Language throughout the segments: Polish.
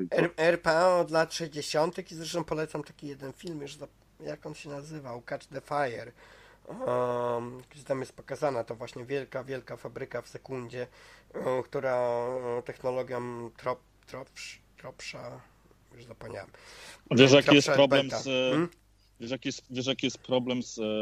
tylko. RPA od lat 60. i zresztą polecam taki jeden film, jak on się nazywał, Catch the Fire. Gdzie tam jest pokazana to właśnie wielka, wielka fabryka w sekundzie, która technologią Tropsza, już zapomniałem. Wiesz, jaki jest Tropsza problem Beta. z... Wiesz, jaki jest problem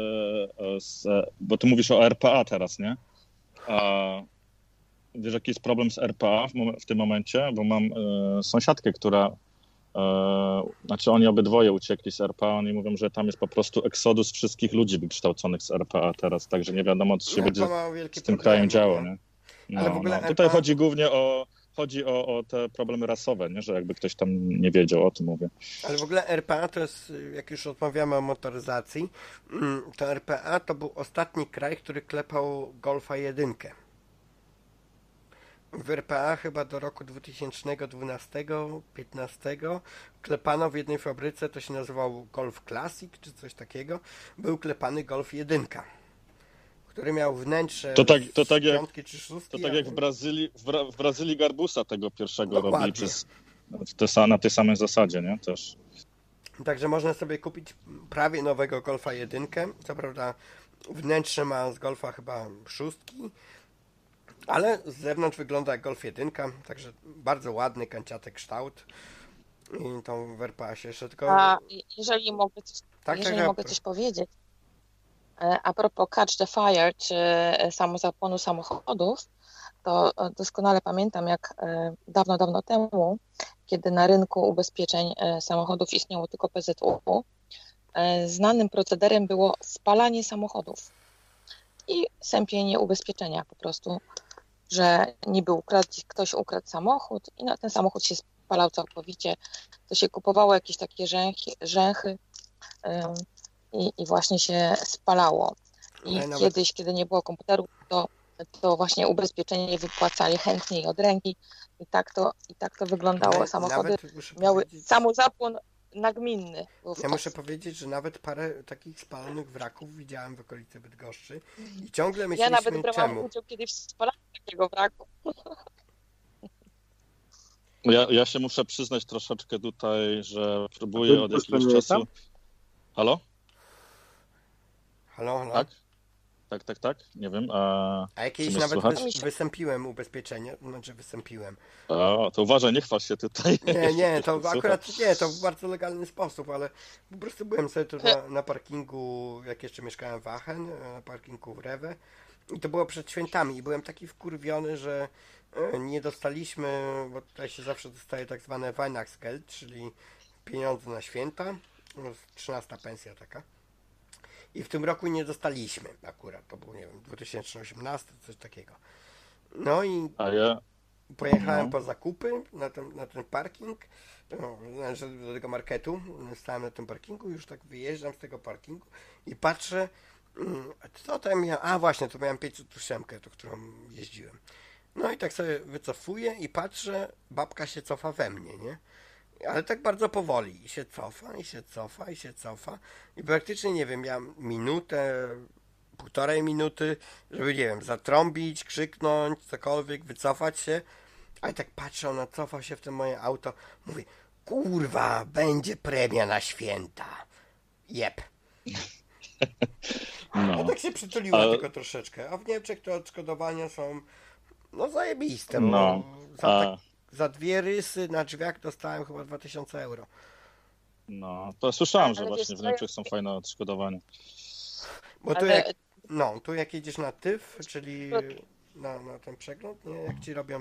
bo ty mówisz o RPA teraz, nie? A wiesz, jaki jest problem z RPA w tym momencie? Bo mam sąsiadkę, która... Znaczy oni obydwoje uciekli z RPA, oni mówią, że tam jest po prostu eksodus wszystkich ludzi wykształconych z RPA teraz, także nie wiadomo, co się będzie z tym krajem działo, nie? Ale w ogóle No. RPA... Tutaj chodzi głównie o te problemy rasowe, nie? Że jakby ktoś tam nie wiedział, o tym mówię. Ale w ogóle RPA to jest, jak już rozmawiamy o motoryzacji, to RPA to był ostatni kraj, który klepał Golfa 1. W RPA chyba do roku 2012-15 klepano w jednej fabryce, to się nazywał Golf Classic czy coś takiego, był klepany Golf 1, który miał wnętrze To tak jak, piątki czy szóstki. to tak jak w Brazylii Garbusa tego pierwszego Dokładnie. robili na tej samej zasadzie, nie? Też. Także można sobie kupić prawie nowego Golfa 1. Co prawda wnętrze ma z Golfa chyba szóstki, ale z zewnątrz wygląda jak Golf 1, także bardzo ładny, kanciaty kształt. I tą w RPA się jeszcze tylko... A jeżeli mogę Tak, coś powiedzieć, a propos Catch the Fire, czy samozapłonu samochodów, to doskonale pamiętam, jak dawno, dawno temu, kiedy na rynku ubezpieczeń samochodów istniało tylko PZU, znanym procederem było spalanie samochodów i sępienie ubezpieczenia po prostu, że niby ktoś ukradł samochód i na ten samochód się spalał całkowicie. To się kupowało jakieś takie rzęchy i właśnie się spalało. I kiedyś, kiedy nie było komputerów, to właśnie ubezpieczenie wypłacali chętniej od ręki i tak to wyglądało. Samochody miały samozapłon nagminny. Ja muszę powiedzieć, że nawet parę takich spalonych wraków widziałem w okolicy Bydgoszczy i ciągle myśleliśmy, ja nawet brałam udział kiedyś w spalaniu takiego wraku. Ja się muszę przyznać troszeczkę tutaj, że próbuję od jakiegoś czasu... Halo? Halo? Tak. Nie wiem. A jakieś nawet słychać? wysępiłem ubezpieczenie, znaczy wysępiłem. To uważaj, nie chwal się tutaj. Nie, to akurat nie, to w bardzo legalny sposób, ale po prostu byłem sobie tu na parkingu, jak jeszcze mieszkałem w Aachen, na parkingu w Rewe i to było przed świętami i byłem taki wkurwiony, że nie dostaliśmy, bo tutaj się zawsze dostaje tak zwane Weihnachtsgeld, czyli pieniądze na święta, 13 pensja taka. I w tym roku nie dostaliśmy akurat, to był, nie wiem, 2018, coś takiego. No i pojechałem po zakupy na ten parking, do tego marketu, stałem na tym parkingu, już tak wyjeżdżam z tego parkingu i patrzę, co tam miałem, właśnie, to miałem 508, to którą jeździłem. No i tak sobie wycofuję i patrzę, babka się cofa we mnie, nie? Ale tak bardzo powoli. I się cofa. I praktycznie, nie wiem, miałem minutę, półtorej minuty, żeby, nie wiem, zatrąbić, krzyknąć, cokolwiek, wycofać się. Ale tak patrzę, ona cofa się w to moje auto. Mówi, kurwa, będzie premia na święta. Jep. No tak się przytuliła tylko troszeczkę. A w Niemczech to odszkodowania są zajebiste. No. Za 2 rysy na drzwiach dostałem chyba 2000 euro. No, to słyszałem, że właśnie w Niemczech są fajne odszkodowania. Bo tu jak jedziesz na TÜV, czyli na ten przegląd, nie? Jak ci robią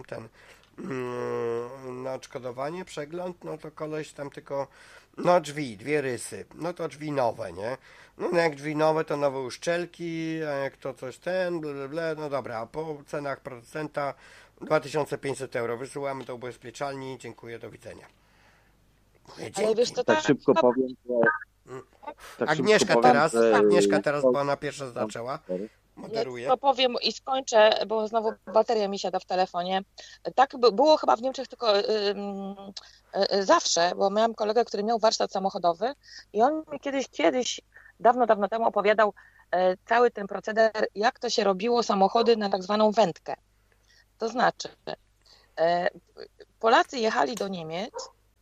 na odszkodowanie przegląd, no to koleś tam tylko drzwi, 2 rysy, no to drzwi nowe, nie? No jak drzwi nowe, to nowe uszczelki, a jak to coś no dobra, a po cenach producenta 2500 euro. Wysyłamy do ubezpieczalni. Dziękuję, do widzenia. Ale wiesz, to tak szybko powiem, że... Agnieszka teraz, bo ona pierwsza zaczęła. Moderuje. Ja powiem i skończę, bo znowu bateria mi siada w telefonie. Tak było chyba w Niemczech tylko zawsze, bo miałam kolegę, który miał warsztat samochodowy i on mi kiedyś, dawno temu opowiadał cały ten proceder, jak to się robiło samochody na tak zwaną wędkę. To znaczy, Polacy jechali do Niemiec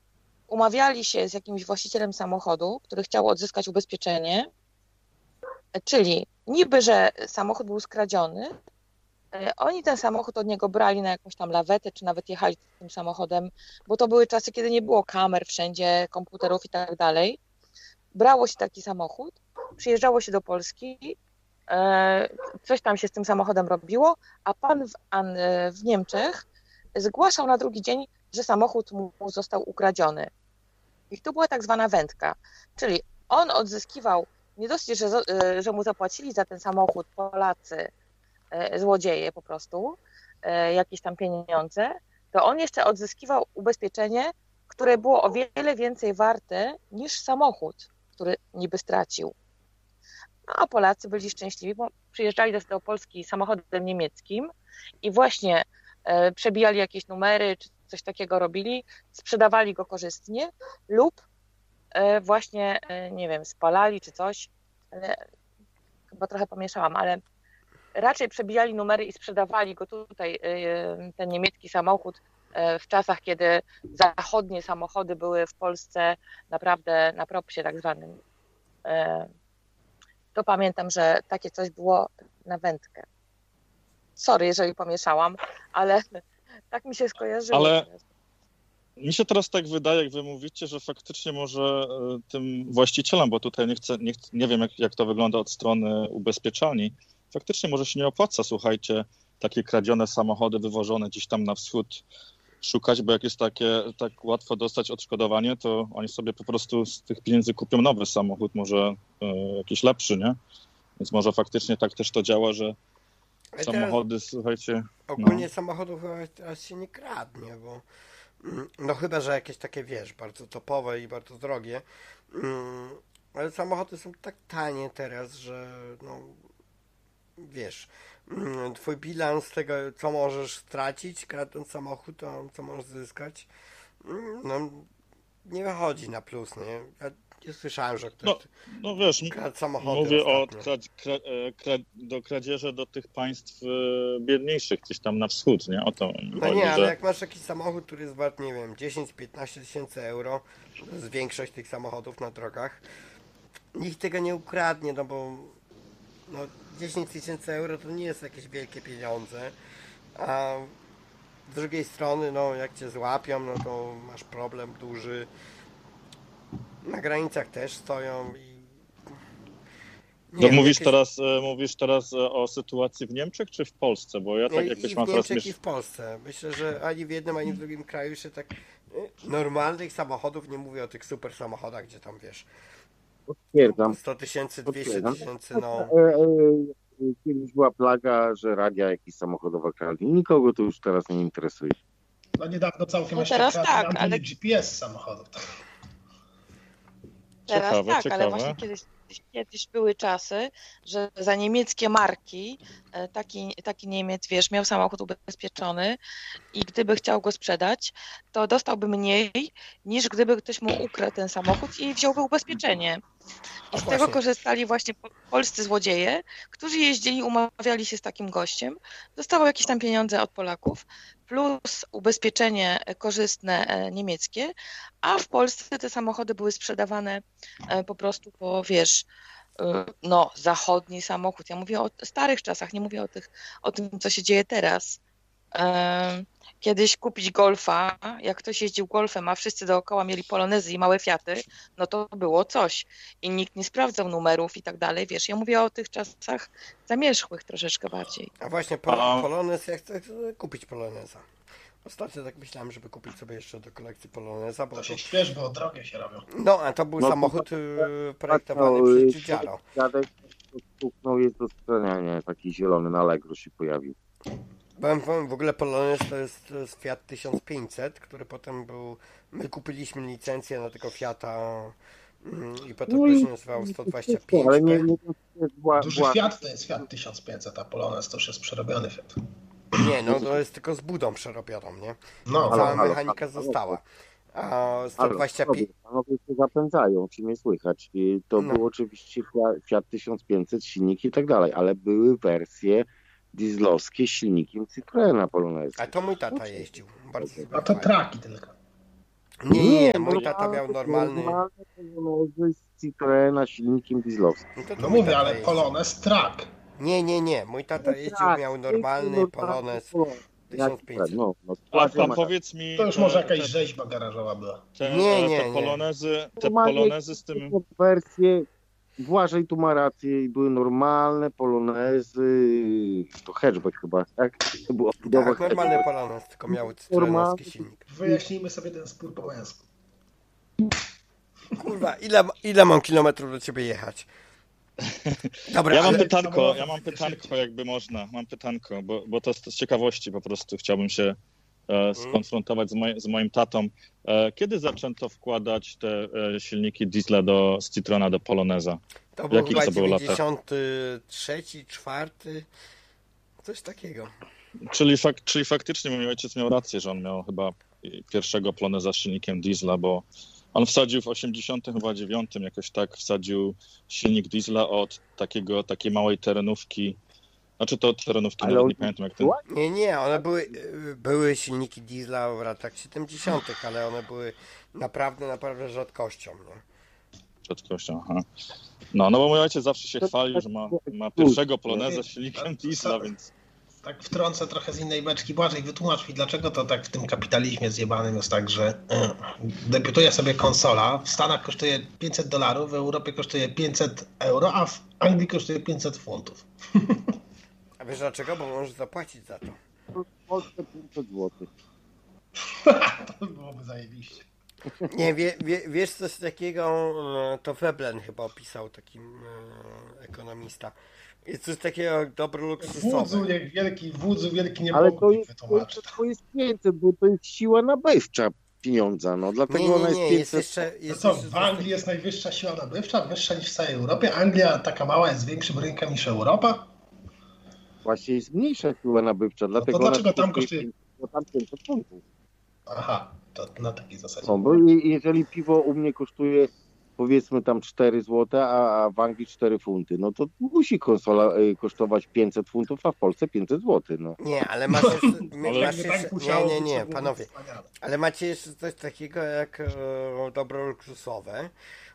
umawiali się z jakimś właścicielem samochodu, który chciał odzyskać ubezpieczenie, czyli niby, że samochód był skradziony, oni ten samochód od niego brali na jakąś tam lawetę, czy nawet jechali tym samochodem, bo to były czasy, kiedy nie było kamer wszędzie, komputerów i tak dalej. Brało się taki samochód, przyjeżdżało się do Polski, coś tam się z tym samochodem robiło, a pan w Niemczech zgłaszał na drugi dzień, że samochód mu został ukradziony. I to była tak zwana wędka, czyli on odzyskiwał, nie dosyć, że mu zapłacili za ten samochód Polacy, złodzieje po prostu, jakieś tam pieniądze, to on jeszcze odzyskiwał ubezpieczenie, które było o wiele więcej warte niż samochód, który niby stracił. No a Polacy byli szczęśliwi, bo przyjeżdżali do Polski samochodem niemieckim i właśnie przebijali jakieś numery, czy coś takiego robili, sprzedawali go korzystnie lub właśnie, nie wiem, spalali czy coś, chyba trochę pomieszałam, ale raczej przebijali numery i sprzedawali go tutaj, ten niemiecki samochód, w czasach, kiedy zachodnie samochody były w Polsce naprawdę na propsie tak zwanym. To pamiętam, że takie coś było na wędkę. Sorry, jeżeli pomieszałam, ale tak mi się skojarzyło. Ale mi się teraz tak wydaje, jak wy mówicie, że faktycznie może tym właścicielom, bo tutaj nie wiem jak to wygląda od strony ubezpieczalni, faktycznie może się nie opłaca, słuchajcie, takie kradzione samochody wywożone gdzieś tam na wschód szukać, bo jak jest tak łatwo dostać odszkodowanie, to oni sobie po prostu z tych pieniędzy kupią nowy samochód, może jakiś lepszy, nie? Więc może faktycznie tak też to działa, że samochody, słuchajcie... Ogólnie samochodów teraz się nie kradnie, bo no chyba, że jakieś takie, wiesz, bardzo topowe i bardzo drogie, ale samochody są tak tanie teraz, że no wiesz, twój bilans tego, co możesz stracić, kradąc samochód, a co możesz zyskać, no nie wychodzi na plus, nie? Ja nie słyszałem, że ktoś no wiesz, kradł samochody mówię ostatnio. do kradzieży do tych państw biedniejszych, gdzieś tam na wschód, nie? O to no chodzi, nie, ale że... jak masz jakiś samochód, który jest wart, nie wiem, 10-15 tysięcy euro, to jest większość tych samochodów na drogach, nikt tego nie ukradnie, no bo no 10 tysięcy euro to nie jest jakieś wielkie pieniądze, a z drugiej strony, no jak cię złapią, no to masz problem duży. Na granicach też stoją i... Nie, mówisz teraz o sytuacji w Niemczech czy w Polsce? Bo ja tak jakoś mam teraz i w Polsce. Myślę, że ani w jednym, ani w drugim kraju się tak normalnych samochodów, nie mówię o tych super samochodach, gdzie tam wiesz, Potwierdzam. 100 tysięcy, 200 tysięcy, no. Kiedyś była plaga, że radia jakieś samochodowe kradli. Nikogo to już teraz nie interesuje. No niedawno całkiem No jeszcze teraz kradli tak, anteny ale... GPS samochodów. Teraz Ciekawe, tak, ciekawe. ale właśnie kiedyś były czasy, że za niemieckie marki taki Niemiec, wiesz, miał samochód ubezpieczony i gdyby chciał go sprzedać, to dostałby mniej, niż gdyby ktoś mu ukradł ten samochód i wziąłby ubezpieczenie. I z tego korzystali właśnie polscy złodzieje, którzy jeździli, umawiali się z takim gościem, dostawał jakieś tam pieniądze od Polaków, plus ubezpieczenie korzystne niemieckie, a w Polsce te samochody były sprzedawane po prostu po, wiesz, no, zachodni samochód. Ja mówię o starych czasach, nie mówię o tym, co się dzieje teraz. Kiedyś kupić Golfa, jak ktoś jeździł Golfem, a wszyscy dookoła mieli Polonezy i małe Fiaty, no to było coś. I nikt nie sprawdzał numerów i tak dalej, wiesz. Ja mówię o tych czasach zamierzchłych troszeczkę bardziej. A właśnie Polonez, ja chcę kupić Poloneza. Ostatnio tak myślałem, żeby kupić sobie jeszcze do kolekcji Poloneza, bo To się śpiesz, bo drogie się robią. No, a to był samochód projektowany przez Giugiaro. Dziadek stuknął, jest do sprzedania, taki zielony na Allegro się pojawił. W ogóle Polonez to jest Fiat 1500, który potem był... My kupiliśmy licencję na tego Fiata i potem to się nazywało 125. Ale nie Duży Fiat to jest Fiat 1500, a Polonez to już jest przerobiony Fiat. Nie, no to jest tylko z budą przerobioną, nie? No, cała mechanika została. A 125... Panowie się zapędzają, czy nie słychać. To był oczywiście Fiat 1500, silnik i tak dalej, ale były wersje dieslowskie z silnikiem Citroena Poloneza. A to mój tata jeździł. Bardzo a to traki tylko. Nie, mój tata miał normalny. Polonezy z Citroena silnikiem dieslowskim. To No mój mówię, tata ale jeździł. Polonez Track. Nie. Mój tata jeździł, miał normalny Polonez 1500. No, A powiedz mi... To już może jakaś rzeźba garażowa była. Nie. Te polonezy z tym... Wersje, Błażej tu ma rację, były normalne Polonezy, to hatchback chyba, tak? To było Tak, normalny Polonez, tylko miał cytronowski silnik. Wyjaśnijmy sobie ten spór po męsku. Kurwa, ile mam kilometrów do ciebie jechać? Dobra, Ja mam ale... pytanko, jakby można. Mam pytanko, bo to z ciekawości po prostu chciałbym się skonfrontować z moim tatą. Kiedy zaczęto wkładać te silniki diesla z Citroena do Poloneza? To był Jakich chyba to było latach? 93, 4, coś takiego. Czyli faktycznie mój ojciec miał rację, że on miał chyba pierwszego Poloneza z silnikiem diesla, bo on wsadził w 89 jakoś tak, wsadził silnik diesla od takiej małej terenówki. Znaczy to terenówki, nawet nie pamiętam jak ten... Nie, one były silniki diesla w latach 70., ale one były naprawdę rzadkością. Nie? Rzadkością, aha. No bo mój ojciec zawsze się chwalił, że ma pierwszego Poloneza z silnikiem diesla, więc... Tak wtrącę trochę z innej beczki. Błażej, wytłumacz mi, dlaczego to tak w tym kapitalizmie zjebanym jest tak, że debiutuje sobie konsola, w Stanach kosztuje $500, w Europie kosztuje 500 euro, a w Anglii kosztuje 500 funtów. A wiesz dlaczego? Bo możesz zapłacić za to. W Polsce 500 zł. To byłoby zajebiście. Nie, wiesz coś takiego, to Veblen chyba opisał, taki ekonomista. Jest coś takiego jak dobro luksusowe. Wódzu wielki nie Ale mógł to jest 500, bo to jest siła nabywcza pieniądza, no dlatego ona jest 500. W Anglii jest najwyższa siła nabywcza, wyższa niż w całej Europie. Anglia taka mała jest większym rynkiem niż Europa? Właśnie jest mniejsza siła nabywcza, dlatego to dlaczego tam kosztuje? Bo tam 500 funtów. Aha, to na takiej zasadzie. No, bo jeżeli piwo u mnie kosztuje powiedzmy tam 4 zł, a w Anglii 4 funty, no to musi konsola kosztować 500 funtów, a w Polsce 500 zł. No. Nie, ale masz jeszcze... Nie, panowie. Ale macie jeszcze coś takiego jak dobro luksusowe.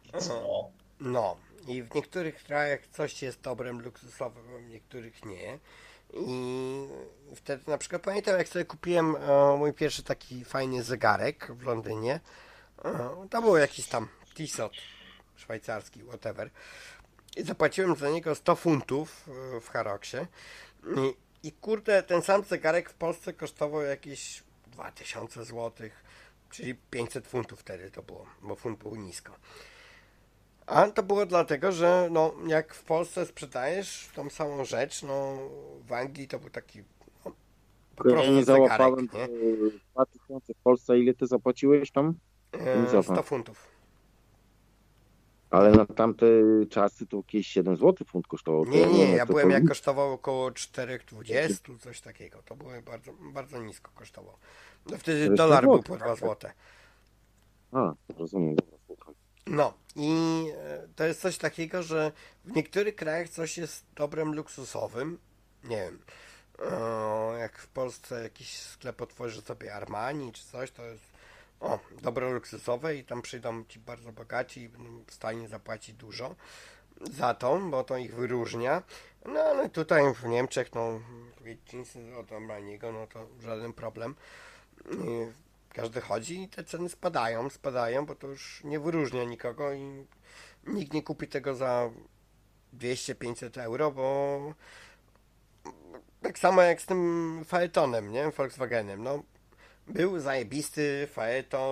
No. I w niektórych krajach coś jest dobrem luksusowym, w niektórych nie. I wtedy na przykład pamiętam, jak sobie kupiłem mój pierwszy taki fajny zegarek w Londynie. To był jakiś tam Tissot szwajcarski, whatever. I zapłaciłem za niego 100 funtów w Harrocksie. I kurde, ten sam zegarek w Polsce kosztował jakieś 2000 zł, czyli 500 funtów wtedy to było, bo funt był nisko. A to było dlatego, że no, jak w Polsce sprzedajesz tą samą rzecz, no w Anglii to był taki po prostu ja nie załapałem zegarek, 2000 w Polsce, ile ty zapłaciłeś tam? 100 funtów. Ale na tamte czasy to jakieś 7 zł funt kosztował. Nie, ja byłem jak kosztował około 4,20, coś takiego. To było bardzo, bardzo nisko kosztował. No wtedy dolar był po 2 zł. A, rozumiem. No i to jest coś takiego, że w niektórych krajach coś jest dobrem luksusowym. Nie wiem, jak w Polsce jakiś sklep otworzy sobie Armani czy coś, to jest dobro luksusowe i tam przyjdą ci bardzo bogaci i będą w stanie zapłacić dużo za to, bo to ich wyróżnia. No ale tutaj w Niemczech, no jeansy od Armaniego, no to żaden problem. Każdy chodzi i te ceny spadają, bo to już nie wyróżnia nikogo i nikt nie kupi tego za 200-500 euro, bo tak samo jak z tym faetonem, nie? Volkswagenem, no był zajebisty faeton,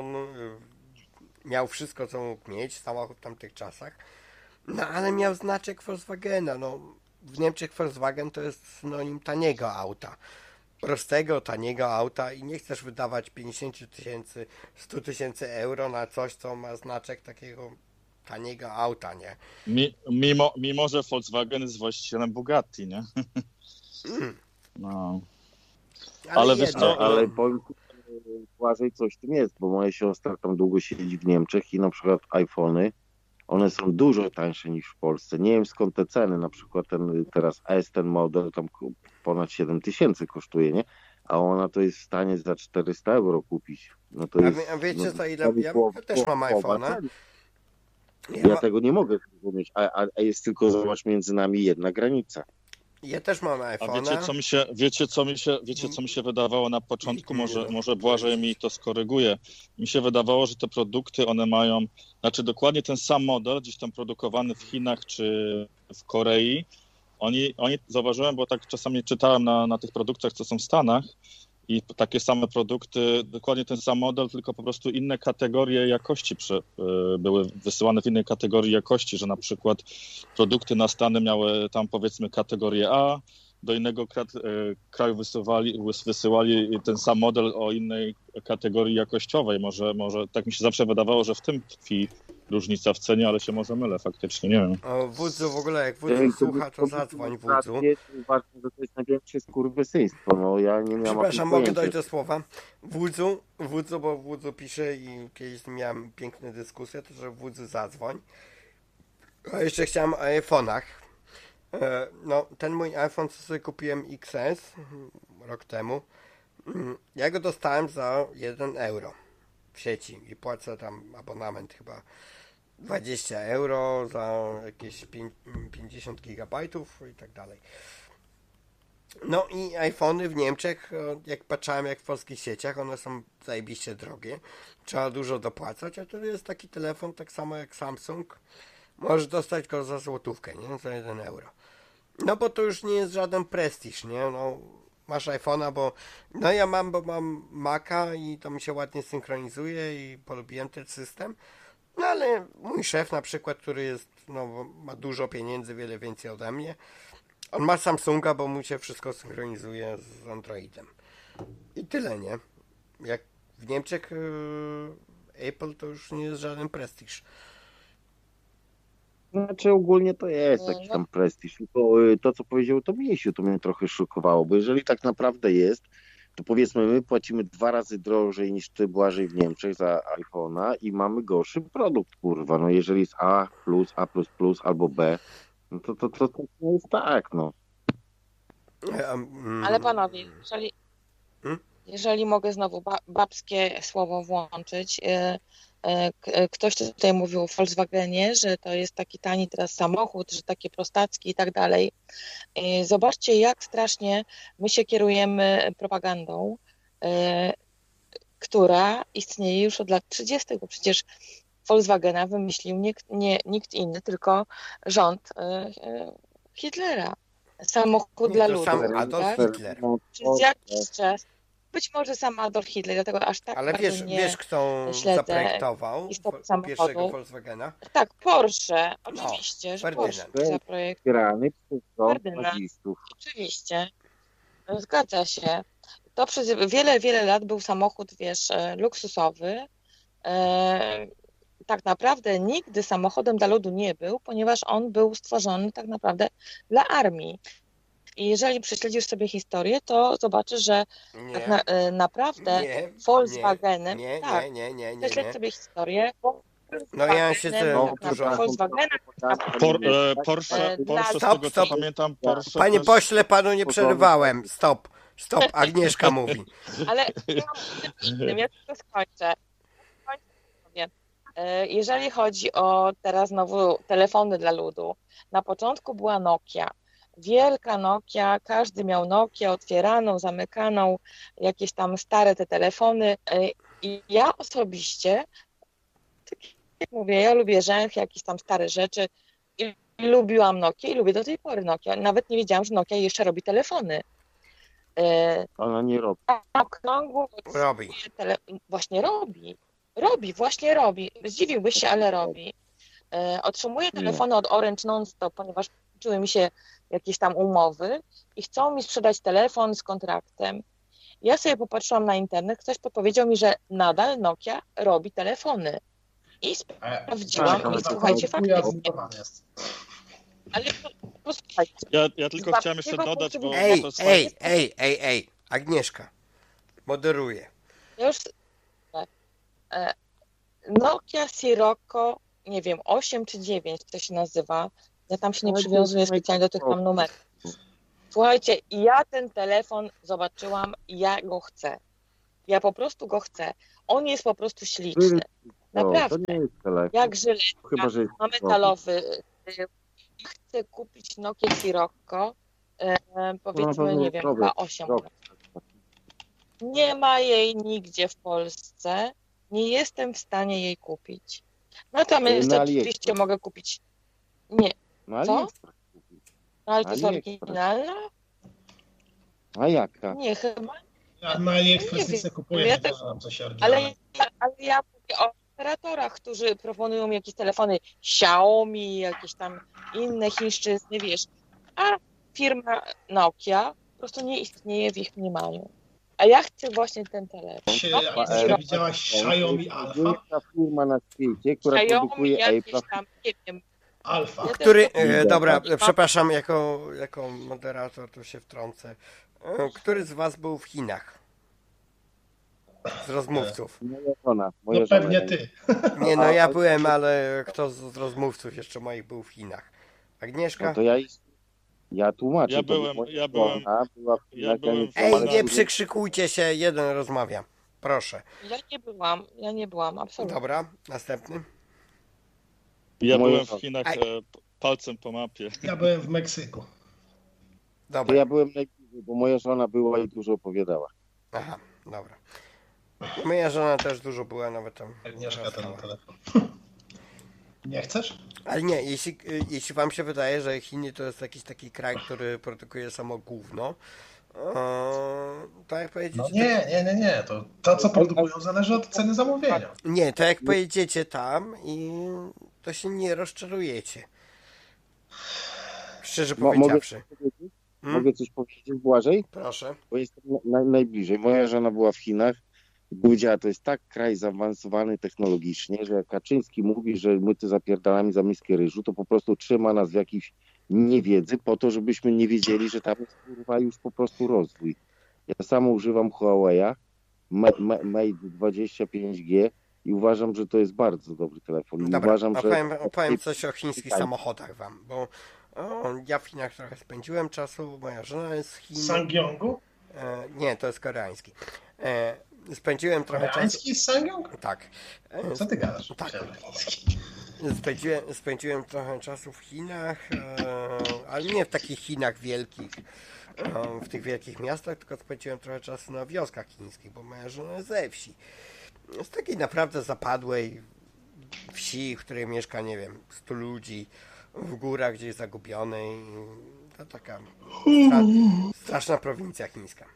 miał wszystko, co mógł mieć, samochód w tamtych czasach, no ale miał znaczek Volkswagena, no w Niemczech Volkswagen to jest synonim taniego auta, prostego, taniego auta i nie chcesz wydawać 50 000, 100 000 euro na coś, co ma znaczek takiego taniego auta, nie? Mimo że Volkswagen jest właścicielem Bugatti, nie? No. Ale wiesz co, ale powiem Błażej, coś w tym jest, bo moja siostra tam długo siedzi w Niemczech i na przykład iPhony, one są dużo tańsze niż w Polsce. Nie wiem skąd te ceny, na przykład ten teraz S, ten model tam ponad 7 000 kosztuje, nie? a ona to jest w stanie za 400 euro kupić. No to jest, A wiecie co, ile prawie ja połowa też mam iPhone'a. ceny. Ja, Ja tego nie mogę zrozumieć, a jest tylko, zobacz, między nami jedna granica. ja też mam A iPhone'a. wiecie, co mi się wydawało na początku? Może Błażej mi to skoryguje. Mi się wydawało, że te produkty, one mają, znaczy dokładnie ten sam model, gdzieś tam produkowany w Chinach czy w Korei. Oni zauważyłem, bo tak czasami czytałem na tych produktach, co są w Stanach, i takie same produkty, dokładnie ten sam model, tylko po prostu inne kategorie jakości były wysyłane w innej kategorii jakości, że na przykład produkty na Stany miały tam powiedzmy kategorię A, do innego kraju wysyłali ten sam model o innej kategorii jakościowej. Może tak mi się zawsze wydawało, że w tym tkwi różnica w cenie, ale się może mylę faktycznie, nie wiem. O Wódzu w ogóle, jak Wódzu słucha, to zadzwoń Wódzu. Uważam, że to jest największe skurwysyństwo. No ja nie miałem. Przepraszam, mogę dojść do słowa. Wódzu, bo Wódzu pisze i kiedyś z nim miałem piękne dyskusje, to że Wódzu zadzwoń. A jeszcze chciałem o iPhone'ach. No, ten mój iPhone, co sobie kupiłem XS rok temu, ja go dostałem za 1 euro w sieci i płacę tam abonament chyba 20 euro za jakieś 50 gigabajtów i tak dalej. No i iPhony w Niemczech, jak patrzałem jak w polskich sieciach, one są zajebiście drogie. Trzeba dużo dopłacać, a to jest taki telefon tak samo jak Samsung. Możesz dostać go za złotówkę, nie? Za 1 euro. No bo to już nie jest żaden prestiż, nie? No, masz iPhone'a, bo mam Maca i to mi się ładnie synchronizuje i polubiłem ten system. No ale mój szef na przykład, który jest, no, ma dużo pieniędzy, wiele więcej ode mnie, on ma Samsunga, bo mu się wszystko synchronizuje z Androidem. I tyle, nie? Jak w Niemczech Apple to już nie jest żaden prestiż. Znaczy ogólnie to jest jakiś tam prestiż. Tylko to, co powiedział to Misiu, to mnie trochę szokowało, bo jeżeli tak naprawdę jest, to powiedzmy my płacimy 2 razy drożej niż ty, Błażej, w Niemczech za iPhone'a i mamy gorszy produkt, kurwa. No jeżeli jest A+, A++ albo B, no to jest tak, no. Ale panowie, jeżeli mogę znowu babskie słowo włączyć, ktoś tutaj mówił o Volkswagenie, że to jest taki tani teraz samochód, że takie prostacki i tak dalej. Zobaczcie, jak strasznie my się kierujemy propagandą, która istnieje już od lat 30. Bo przecież Volkswagena wymyślił nikt inny, tylko rząd Hitlera. Samochód dla ludzi. Sam Adolf Hitler. Przez jakiś czas. Być może sam Adolf Hitler, dlatego aż tak ale bardzo wiesz kto zaprojektował pierwszego Volkswagena? Tak, Porsche. Oczywiście, że Porsche zaprojektował. nazistów. Oczywiście. Zgadza się. To przez wiele lat był samochód, wiesz, luksusowy. Tak naprawdę nigdy samochodem dla ludu nie był, ponieważ on był stworzony tak naprawdę dla armii. I jeżeli prześledzisz sobie historię, to zobaczysz, że tak naprawdę Volkswagenem... Prześledź sobie historię. No ja siedzę dużo... Volkswagena... Porsche, z tego co pamiętam... Porsche Panie pośle, panu nie przerwałem. Stop, Agnieszka mówi. Ale ja tylko skończę. Jeżeli chodzi o teraz znowu telefony dla ludu, na początku była Nokia. Wielka Nokia, każdy miał Nokię otwieraną, zamykaną, jakieś tam stare te telefony. I ja osobiście, tak jak mówię, ja lubię rzęch, jakieś tam stare rzeczy i lubiłam Nokię i lubię do tej pory Nokia. Nawet nie wiedziałam, że Nokia jeszcze robi telefony. Ona nie robi. Robi. Właśnie robi. Zdziwiłbyś się, ale robi. Otrzymuję telefony od Orange non-stop, ponieważ kończyły mi się jakieś tam umowy i chcą mi sprzedać telefon z kontraktem. Ja sobie popatrzyłam na internet, ktoś podpowiedział mi, że nadal Nokia robi telefony. I sprawdziłam i słuchajcie, faktycznie. Ale posłuchajcie. Ja tylko chciałem jeszcze dodać, bo... Ej, Agnieszka, moderuje. Już Nokia Sirocco, nie wiem, 8 czy 9 to się nazywa. Ja tam się nie przywiązuję specjalnie do tych tam numerów. Słuchajcie, ja ten telefon zobaczyłam, ja go chcę. Ja po prostu go chcę. On jest po prostu śliczny. Naprawdę. To nie jest telefon. Jak żyletka, Chyba, że jest ma metalowy. Chcę kupić Nokia Sirocco, powiedzmy, nie wiem, chyba 8 lat. Nie ma jej nigdzie w Polsce. Nie jestem w stanie jej kupić. Natomiast oczywiście mogę kupić. Nie. Co? Ale to jest oryginalna? A jaka? Nie, chyba. Ja na AliExpress nie kupuję, ja też mam coś oryginalnego. Ale ja mówię o operatorach, którzy proponują jakieś telefony Xiaomi, jakieś tam inne chińszczyzny, wiesz. A firma Nokia po prostu nie istnieje w ich mniemaniu. A ja chcę właśnie ten telefon. Widziałaś Xiaomi Alpha? To jest ta firma na świecie, która produkuje jakieś tam, nie wiem. Alfa. Który, dobra, przepraszam, jako moderator tu się wtrącę. Który z was był w Chinach? Z rozmówców. Moja żona. Pewnie ty. Nie, no ja byłem, ale kto z rozmówców jeszcze moich był w Chinach? Agnieszka? No to ja tłumaczę. Ja byłem Ej, nie przykrzykujcie się, jeden rozmawia. Proszę. Ja nie byłam, absolutnie. Dobra, następny. Ja byłem w Chinach palcem po mapie. Ja byłem w Meksyku. Dobra. To ja byłem najbliżej, bo moja żona była i dużo opowiadała. Aha, dobra. Moja żona też dużo była, nawet tam. Agnieszka ten telefon. Nie chcesz? Ale nie, jeśli wam się wydaje, że Chiny to jest jakiś taki kraj, który produkuje samo gówno, to jak powiedzieć... No nie. To, co produkują, zależy od ceny zamówienia. Nie, to jak pojedziecie tam i to się nie rozczarujecie. Szczerze powiedziawszy. Mogę coś powiedzieć, Błażej? Proszę. Bo jestem najbliżej. Moja żona była w Chinach i powiedziała, to jest tak kraj zaawansowany technologicznie, że jak Kaczyński mówi, że my tu zapierdalamy za miskę ryżu, to po prostu trzyma nas w jakiejś niewiedzy po to, żebyśmy nie wiedzieli, że tam jest kurwa już po prostu rozwój. Ja sam używam Huawei'a Mate 25G i uważam, że to jest bardzo dobry telefon. Dobra, uważam, że... opowiem coś o chińskich samochodach wam, bo ja w Chinach trochę spędziłem czasu, moja żona jest z Chin. Sangyongu? Nie, to jest koreański. Spędziłem trochę koreański czasu... Sangyong? Tak. Co ty gadasz? Tak. Spędziłem trochę czasu w Chinach, ale nie w takich Chinach wielkich, w tych wielkich miastach, tylko spędziłem trochę czasu na wioskach chińskich, bo moja żona jest ze wsi. Z takiej naprawdę zapadłej wsi, w której mieszka, nie wiem, 100 ludzi, w górach gdzieś zagubionej. To taka straszna prowincja chińska.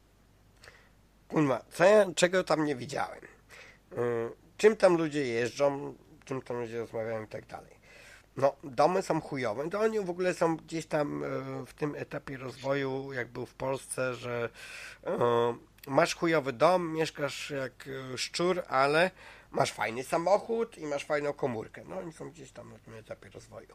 Kurwa, czego tam nie widziałem? Czym tam ludzie jeżdżą, czym tam ludzie rozmawiają i tak dalej. No, domy są chujowe. To oni w ogóle są gdzieś tam w tym etapie rozwoju, jak był w Polsce, że masz chujowy dom, mieszkasz jak szczur, ale masz fajny samochód i masz fajną komórkę. No, oni są gdzieś tam na tym etapie rozwoju.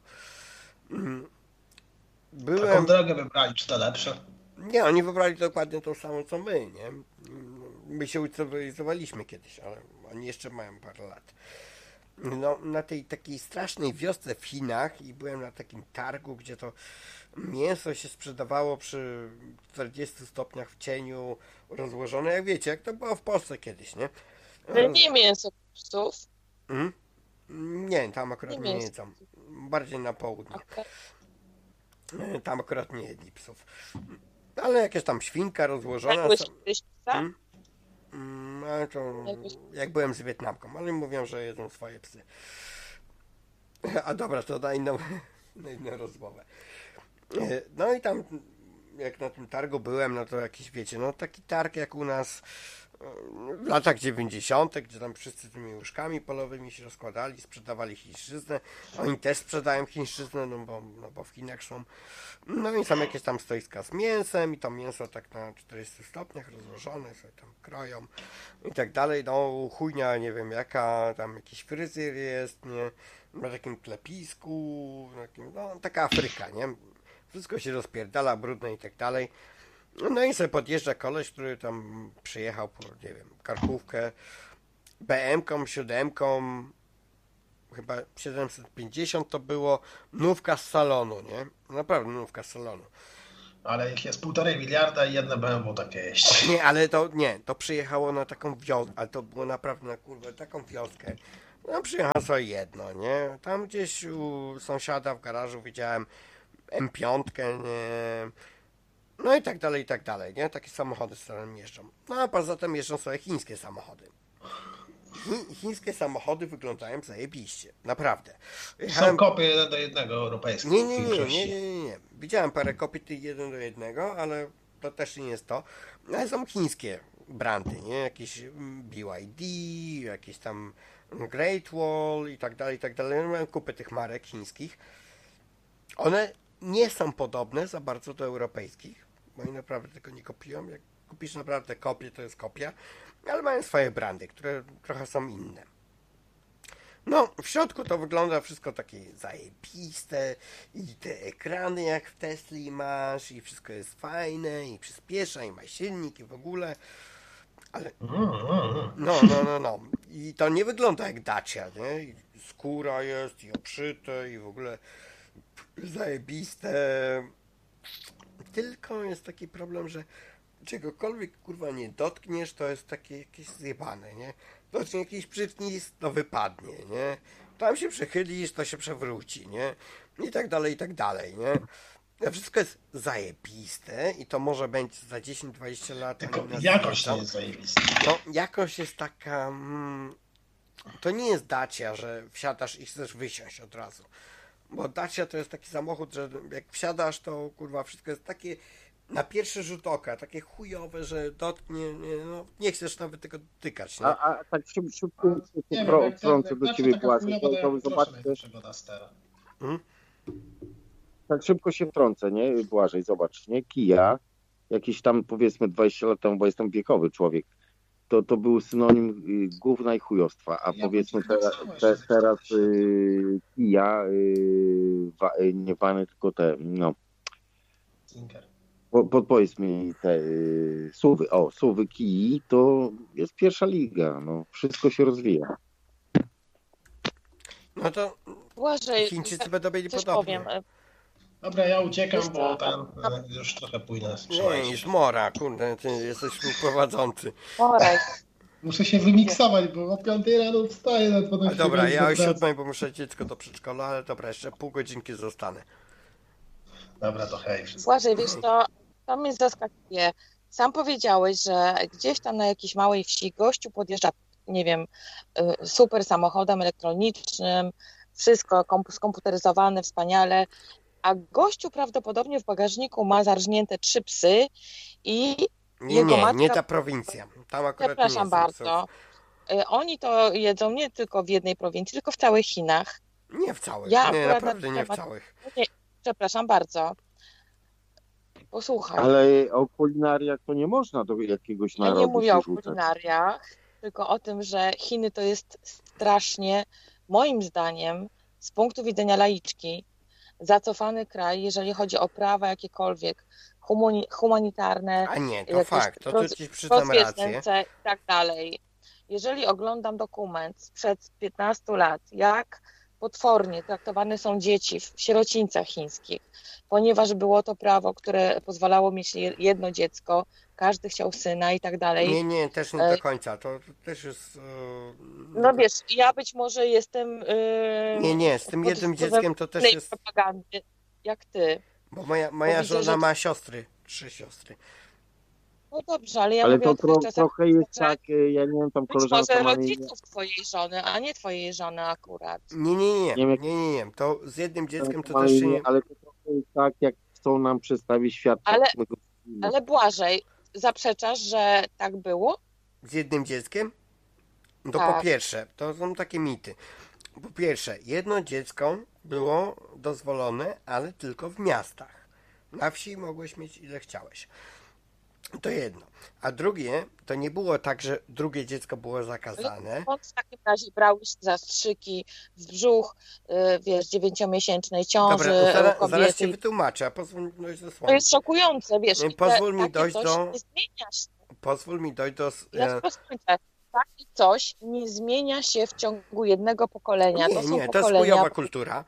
Taką drogę wybrali, czy to lepsze? Nie, oni wybrali dokładnie tą samą, co my, nie? My się ucywilizowaliśmy kiedyś, ale oni jeszcze mają parę lat. No, na tej takiej strasznej wiosce w Chinach i byłem na takim targu, gdzie to mięso się sprzedawało przy 40 stopniach w cieniu rozłożone, jak wiecie, jak to było w Polsce kiedyś, nie? Nie mięso psów. Nie, tam akurat nie jedzą. Bardziej na południe. Okay. Tam akurat nie jedli psów. Ale jakieś tam świnka rozłożona. Jadłeś kiedyś psa? Ale to jak byłem z Wietnamką, ale mówią, że jedzą swoje psy. A dobra, to na inną rozmowę. No i tam jak na tym targu byłem, no to jakiś, wiecie, no taki targ jak u nas w latach 90., gdzie tam wszyscy tymi łyżkami polowymi się rozkładali, sprzedawali chińszczyznę. Oni też sprzedają chińszczyznę, no bo w Chinach są. No i są jakieś tam stoiska z mięsem i to mięso tak na 40 stopniach rozłożone, sobie tam kroją i tak dalej. No chujnia, nie wiem jaka, tam jakiś fryzjer jest, nie? Na takim klepisku, no taka Afryka, nie? Wszystko się rozpierdala, brudne i tak dalej. No i sobie podjeżdża koleś, który tam przyjechał po, nie wiem, karkówkę BM-ką, 7-ką, chyba 750 to było, nówka z salonu, nie? Naprawdę nówka z salonu. Ale ich jest 1,5 miliarda i jedno BMW takie jeździ. Nie, ale to przyjechało na taką wioskę, ale to było naprawdę na kurwę, taką wioskę. No przyjechało sobie jedno, nie? Tam gdzieś u sąsiada w garażu widziałem M5, nie? No i tak dalej, nie? Takie samochody z którymi jeżdżą. No a poza tym jeżdżą sobie chińskie samochody. Chińskie samochody wyglądają zajebiście, naprawdę. Są kopie 1:1 europejskie. Nie. Widziałem parę kopii tych 1:1, ale to też nie jest to. Ale są chińskie brandy, nie? Jakieś BYD, jakieś tam Great Wall i tak dalej, i tak dalej. Mam kupę tych marek chińskich. One nie są podobne za bardzo do europejskich, bo oni naprawdę tego nie kopiują. Jak kupisz naprawdę kopię, to jest kopia, ale mają swoje brandy, które trochę są inne. No, w środku to wygląda wszystko takie zajebiste i te ekrany jak w Tesli masz i wszystko jest fajne i przyspiesza i ma silnik i w ogóle, ale no. I to nie wygląda jak Dacia, nie? I skóra jest i obszyte i w ogóle zajebiste. Tylko jest taki problem, że czegokolwiek kurwa nie dotkniesz, to jest takie jakieś zjebane, nie? Dotknie jakiś przycisk, to wypadnie, nie? Tam się przechylisz, to się przewróci, nie? I tak dalej, nie? To wszystko jest zajebiste i to może być za 10-20 lat. Tylko jakość nie jest zajebista. No, jakość jest taka... to nie jest Dacia, że wsiadasz i chcesz wysiąść od razu. Bo Dacia to jest taki samochód, że jak wsiadasz, to kurwa wszystko jest takie na pierwszy rzut oka, takie chujowe, że dotknie, nie chcesz nawet tego dotykać, nie? A tak szybko wtrącę do ciebie Błażej, to zobaczcie. Tak szybko się wtrącę, nie? Błażej, zobacz, nie? Kia, jakieś tam powiedzmy 20 lat temu, bo jestem wiekowy człowiek, to był synonim gówna i chujostwa, a powiedzmy teraz Kia, nie wany, tylko te, no. Podpowiedz mi te SUV-y. SUV-y Kii to jest pierwsza liga. No, wszystko się rozwija. No to Błażej, Chińczycy będą mieli coś podobnie. powiem. Dobra, ja uciekam, bo tam już trochę pójdę. Nie, jest mora, kurde, ty jesteś prowadzący. Borek. Muszę się wymiksować, bo o 5 rano wstaję na 12. Dobra, ja o 7, bo muszę dziecko do przedszkola, ale dobra, jeszcze pół godzinki zostanę. Dobra, to hej. Błażej, wiesz, to mnie zaskakuje. Sam powiedziałeś, że gdzieś tam na jakiejś małej wsi gościu podjeżdża, nie wiem, super samochodem elektronicznym, wszystko skomputeryzowane, wspaniale, a gościu prawdopodobnie w bagażniku ma zarżnięte 3 psy i jego matka... Nie ta prowincja. Tam akurat Przepraszam nie bardzo. Oni to jedzą nie tylko w jednej prowincji, tylko w całych Chinach. Nie w całych, Ja naprawdę nie w całych. Nie, przepraszam bardzo. Posłuchaj. Ale o kulinariach to nie można do jakiegoś Ja narodu nie mówię się o rzucać. kulinariach, tylko o tym, że Chiny to jest strasznie, moim zdaniem, z punktu widzenia laiczki, zacofany kraj, jeżeli chodzi o prawa jakiekolwiek humanitarne. A nie, to fakt, to ci przyznam rację. I tak dalej. Jeżeli oglądam dokument sprzed 15 lat, jak potwornie traktowane są dzieci w sierocińcach chińskich, ponieważ było to prawo, które pozwalało mieć jedno dziecko, każdy chciał syna i tak dalej. Nie, też nie do końca, to też jest... No wiesz, ja być może jestem... Nie, z tym jednym dzieckiem to też jest... propagandy, jak ty. Bo moja żona ma siostry, 3 siostry. No dobrze, ale ja Ale mówię to o tych czasach, trochę jest tak, ja nie wiem, tam być może koleżanka ma... rodziców twojej żony, a nie twojej żony akurat. Nie. To z jednym dzieckiem to też się nie... Ale to trochę jest tak, jak chcą nam przedstawić świat. Ale Błażej, zaprzeczasz, że tak było? Z jednym dzieckiem? No to Tak. po pierwsze, to są takie mity. Po pierwsze, jedno dziecko było dozwolone, ale tylko w miastach. Na wsi mogłeś mieć ile chciałeś. To jedno. A drugie, to nie było tak, że drugie dziecko było zakazane. Skąd w takim razie brałeś zastrzyki w brzuch, wiesz, 9-miesięcznej ciąży Dobra, zaraz kobiety? ci wytłumaczę, a pozwól mi dojść do To słowa. jest szokujące, wiesz. Pozwól mi takie dojść coś do... nie zmienia się. Pozwól mi dojść do... Ja tylko skończę. Takie coś nie zmienia się w ciągu jednego pokolenia. Nie, to są to jest pokolenia. chujowa kultura.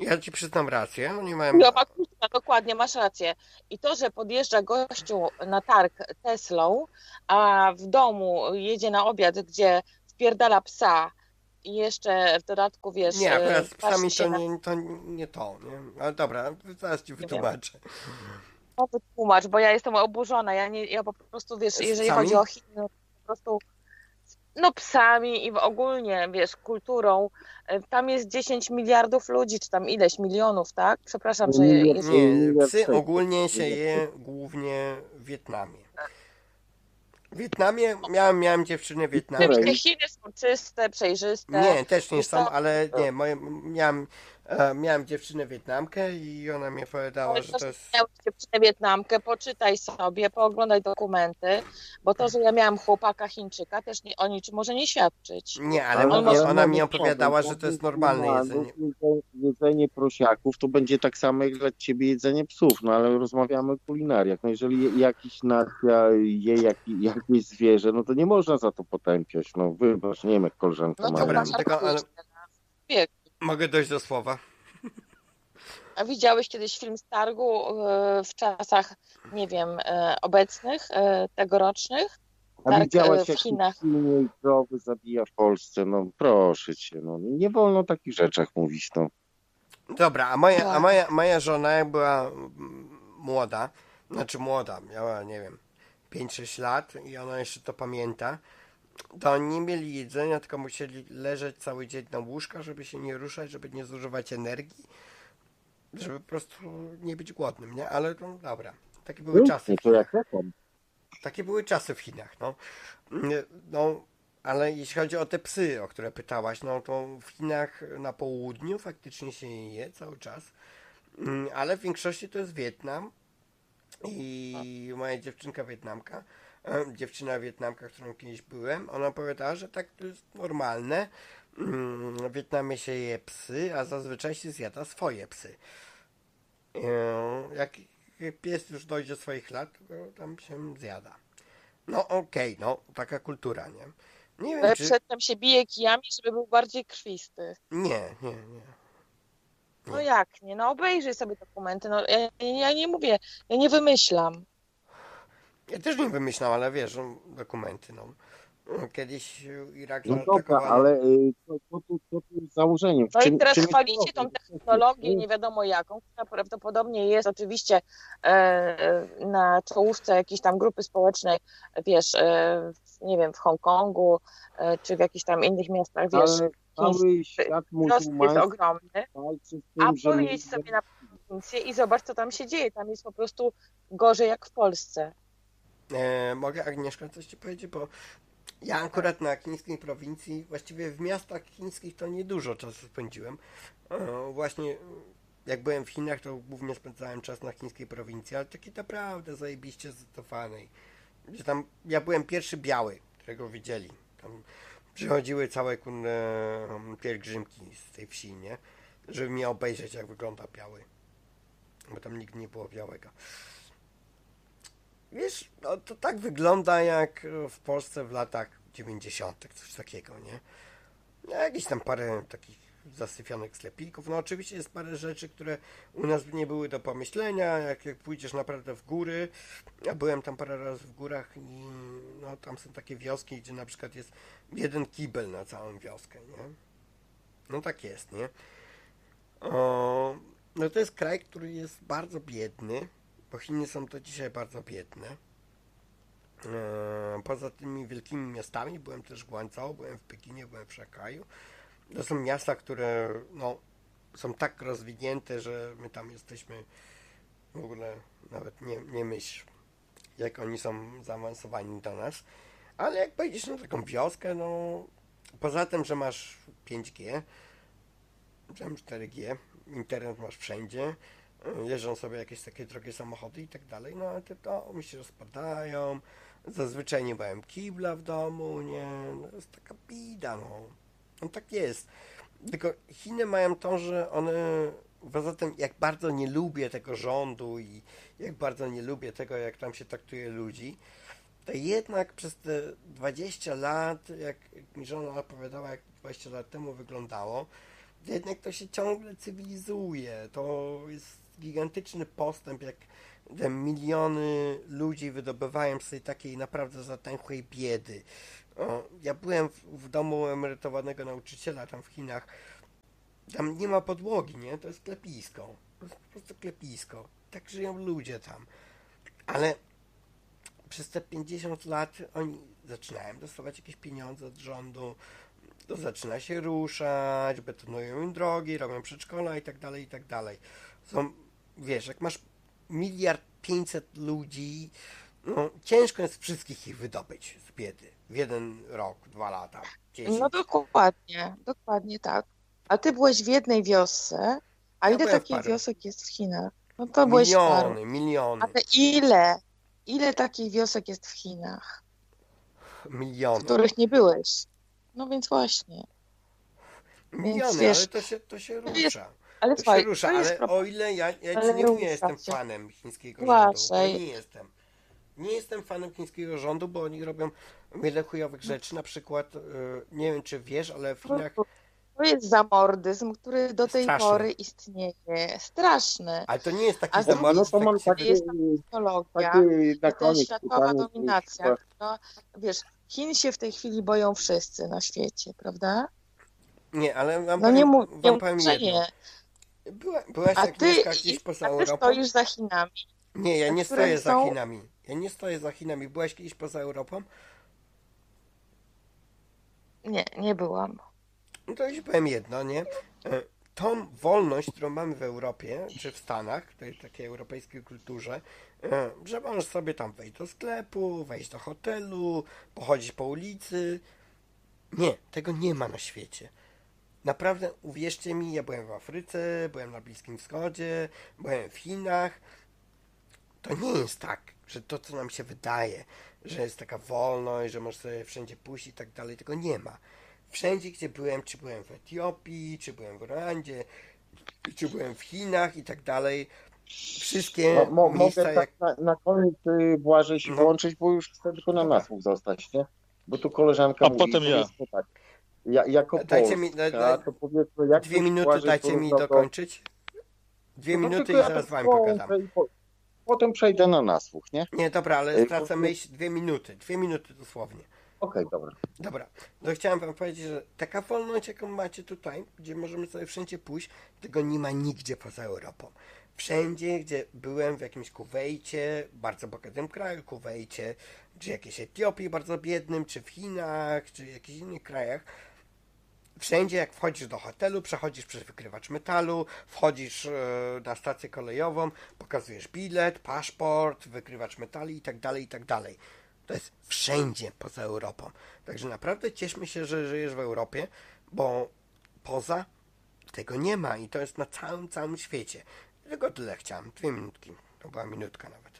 Ja ci przyznam rację, oni mają... Chujowa kultura, dokładnie, masz rację. I to, że podjeżdża gościu na targ Teslą, a w domu jedzie na obiad, gdzie wpierdala psa i jeszcze w dodatku, wiesz, Nie, akurat z psami patrzy się to nie to, nie? Ale dobra, zaraz ci wytłumaczę. No wytłumacz, bo ja jestem oburzona. Ja po prostu, wiesz, jeżeli psami? chodzi o Chiny, no po prostu no psami i ogólnie, wiesz, kulturą. Tam jest 10 miliardów ludzi, czy tam ileś milionów, tak? Przepraszam, że jest... Nie, psy ogólnie się je głównie w Wietnamie. W Wietnamie miałem dziewczynę Wietnamkę. Oczywiście Chiny są czyste, przejrzyste. Nie, też nie Wiesz są, co? ale nie, miałem dziewczynę Wietnamkę i ona mi opowiadała, Ale że to, to że jest... miałeś dziewczynę Wietnamkę, poczytaj sobie, pooglądaj dokumenty, bo to, że ja miałam chłopaka Chińczyka, też o niczym może nie świadczyć. Nie, ale On może- ona mi opowiadała, że to jest normalne jedzenie. Jedzenie prosiaków to będzie tak samo jak dla ciebie jedzenie psów, no ale rozmawiamy o kulinariach. No jeżeli jakiś nacja je jakieś zwierzę, no to nie można za to potępiać. No wybacz, nie wiem jak koleżanka No ma. dobra, to tylko, ale- wiek. Mogę dojść do słowa. A widziałeś kiedyś film z targu w czasach, nie wiem, obecnych, tegorocznych? A Targ widziałaś w jak Chinach. silnie krowy zabija w Polsce? No proszę cię, no nie wolno o takich rzeczach mówić, no. Dobra, moja żona jak była młoda, miała, nie wiem, 5-6 lat i ona jeszcze to pamięta, to oni nie mieli jedzenia, tylko musieli leżeć cały dzień na łóżkach, żeby się nie ruszać, żeby nie zużywać energii, żeby po prostu nie być głodnym, nie? Ale no dobra, takie były czasy. Nie, to jak reklam. Takie były czasy w Chinach, no. No, ale jeśli chodzi o te psy, o które pytałaś, no to w Chinach na południu faktycznie się je cały czas, ale w większości to jest Wietnam i moja dziewczyna Wietnamka, którą kiedyś byłem, ona powiedziała, że tak to jest normalne. W Wietnamie się je psy, a zazwyczaj się zjada swoje psy. Jak pies już dojdzie swoich lat, to tam się zjada. No okej, no taka kultura, nie? Nie wiem, czy... Przedtem się bije kijami, żeby był bardziej krwisty. Nie. No jak nie? No obejrzyj sobie dokumenty. No, ja nie mówię, ja nie wymyślam. Ja też nie wymyślam, ale wiesz, dokumenty, no. Kiedyś Irak No dobra, zaatakowano. ale co tu jest założeniem? No i teraz czym jest chwalicie tą problem? technologię nie wiadomo jaką, która prawdopodobnie jest oczywiście na czołówce jakiejś tam grupy społecznej, wiesz, nie wiem, w Hongkongu czy w jakichś tam innych miastach, wiesz, Ale cały świat wzrost jest muzułmański ogromny, walczy z a tym, że pojedź sobie na prowincję i zobacz, co tam się dzieje. Tam jest po prostu gorzej jak w Polsce. Mogę, Agnieszka, coś ci powiedzieć, bo ja akurat na chińskiej prowincji, właściwie w miastach chińskich to niedużo czasu spędziłem. Właśnie jak byłem w Chinach, to głównie spędzałem czas na chińskiej prowincji, ale takiej naprawdę zajebiście zdecydowanej. Że tam ja byłem pierwszy biały, którego widzieli. Tam przychodziły całe pielgrzymki z tej wsi, nie? Żeby mnie obejrzeć, jak wygląda biały. Bo tam nigdy nie było białego. Wiesz, no to tak wygląda jak w Polsce w latach 90., coś takiego, nie? No, jakieś tam parę takich zasyfianych sklepików. No oczywiście jest parę rzeczy, które u nas nie były do pomyślenia, jak pójdziesz naprawdę w góry. Ja byłem tam parę razy w górach i no tam są takie wioski, gdzie na przykład jest jeden kibel na całą wioskę, nie? No tak jest, nie? No to jest kraj, który jest bardzo biedny, bo Chiny są to dzisiaj bardzo biedne. Poza tymi wielkimi miastami byłem też w Guangzhou, byłem w Pekinie, byłem w Szanghaju. To są miasta, które no, są tak rozwinięte, że my tam jesteśmy w ogóle nawet nie myśl, jak oni są zaawansowani do nas. Ale jak pojedziesz na taką wioskę, no poza tym, że masz 5G, że masz 4G, internet masz wszędzie, jeżdżą sobie jakieś takie drogie samochody i tak dalej, no ale te domy się rozpadają, zazwyczaj nie mają kibla w domu, nie, no jest taka bida, no tak jest. Tylko Chiny mają to, że one, poza tym jak bardzo nie lubię tego rządu i jak bardzo nie lubię tego, jak tam się traktuje ludzi, to jednak przez te 20 lat, jak mi żona opowiadała, jak 20 lat temu wyglądało, jednak to się ciągle cywilizuje. To jest gigantyczny postęp, jak te miliony ludzi wydobywają z tej takiej naprawdę zatęchłej biedy. Ja byłem w domu emerytowanego nauczyciela tam w Chinach. Tam nie ma podłogi, nie? To jest klepisko. To jest po prostu klepisko. Tak żyją ludzie tam. Ale przez te 50 lat oni zaczynają dostawać jakieś pieniądze od rządu, to zaczyna się ruszać, betonują im drogi, robią przedszkola i tak dalej, i tak dalej. Są, wiesz, jak masz 1,5 mld ludzi, no ciężko jest wszystkich ich wydobyć z biedy w 1 rok, 2 lata, 10. No dokładnie tak. A ty byłeś w jednej wiosce, a Ja ile byłem w takich paru. wiosek jest w Chinach? No to byłeś w paru. Miliony, Ale ile takich wiosek jest w Chinach, w miliony. których nie byłeś? No więc właśnie. Miliony, wiesz, ale to się to jest- rusza. Ale To się słuchaj, rusza, to jest ale problem. o ile ja Ale ci nie mówię, rusza jestem się. fanem chińskiego rządu, bo Uważaj. nie jestem. Nie jestem fanem chińskiego rządu, bo oni robią wiele chujowych rzeczy. Na przykład, nie wiem czy wiesz, ale w Chinach, To jest zamordyzm, który do tej Straszny. pory istnieje. Straszny. ale to nie jest taki A z drugiej zamordyzm, No to mam jak się takie, Jest ta technologia takie na i ta koniec światowa pytanie, dominacja. No, wiesz, Chin się w tej chwili boją wszyscy na świecie, prawda? Nie, ale wam No nie powiem, mów, wam powiem że jedno. nie. Byłaś A Agnieszka gdzieś poza a ty Europą? stoisz za Chinami. Nie, ja nie które stoję za są- Chinami. Ja nie stoję za Chinami. Byłaś kiedyś poza Europą? Nie byłam. No to już powiem jedno, nie? Tą wolność, którą mamy w Europie, czy w Stanach, tej takiej europejskiej kulturze, że możesz sobie tam wejść do sklepu, wejść do hotelu, pochodzić po ulicy. Nie, tego nie ma na świecie. Naprawdę, uwierzcie mi, ja byłem w Afryce, byłem na Bliskim Wschodzie, byłem w Chinach. To nie jest tak, że to, co nam się wydaje, że jest taka wolność, że możesz sobie wszędzie pójść i tak dalej, tego nie ma. Wszędzie, gdzie byłem, czy byłem w Etiopii, czy byłem w Rwandzie, czy byłem w Chinach i tak dalej, wszystkie miejsca mogę jak... tak na koniec Błażej się No. włączyć, bo już chcę tylko na Dobra. nasłuch zostać, nie? Bo tu koleżanka A mówi, potem ja. powiedzmy tak, jako Dajcie mi- Polska, to powiedzmy, jak 2 byś, minuty Błażej, dajcie mi porównał to- dokończyć. 2 No to minuty tylko i ja zaraz tak wam pogadam. włączę i potem przejdę na nasłuch, nie? Nie, dobra, ale Ej, stracę po- myśl 2 minuty. 2 minuty dosłownie. Okej, dobra. Dobra, to chciałem wam powiedzieć, że taka wolność, jaką macie tutaj, gdzie możemy sobie wszędzie pójść, tego nie ma nigdzie poza Europą. Wszędzie, gdzie byłem w jakimś Kuwejcie, bardzo bogatym kraju, Kuwejcie, czy jakiejś Etiopii bardzo biednym, czy w Chinach, czy jakichś innych krajach, wszędzie jak wchodzisz do hotelu, przechodzisz przez wykrywacz metalu, wchodzisz na stację kolejową, pokazujesz bilet, paszport, wykrywacz metali i tak dalej, i tak dalej. To jest wszędzie poza Europą. Także naprawdę cieszmy się, że żyjesz w Europie, bo poza tego nie ma i to jest na całym świecie. Tylko tyle chciałem. 2 minutki. To była minutka nawet.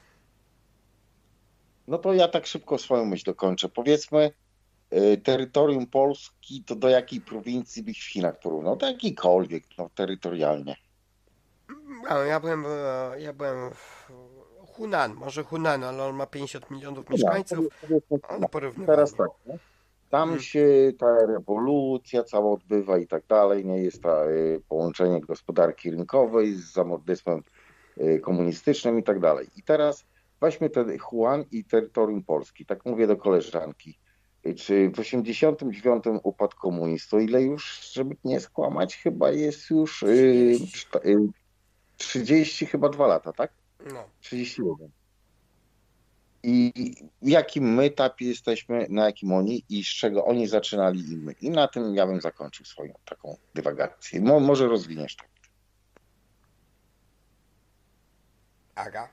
No to ja tak szybko swoją myśl dokończę. Powiedzmy, terytorium Polski to do jakiej prowincji byś w Chinach porównał? Do jakiejkolwiek, no, terytorialnie. No, ja byłem w Hunan, może Hunan, ale on ma 50 milionów mieszkańców, Powiedzmy, ale porównywalnie. teraz tak, nie? Tam się ta rewolucja cała odbywa i tak dalej, nie jest to połączenie gospodarki rynkowej z zamordyzmem komunistycznym i tak dalej. I teraz weźmy ten Huan i terytorium Polski. Tak mówię do koleżanki. Czy w 89 upadł komunizm, to ile już, żeby nie skłamać, chyba jest już 30 chyba 2 lata, tak? No. 31. I w jakim my etapie jesteśmy, na jakim oni i z czego oni zaczynali i my. I na tym ja bym zakończył swoją taką dywagację. Może rozwiniesz tak. Aga?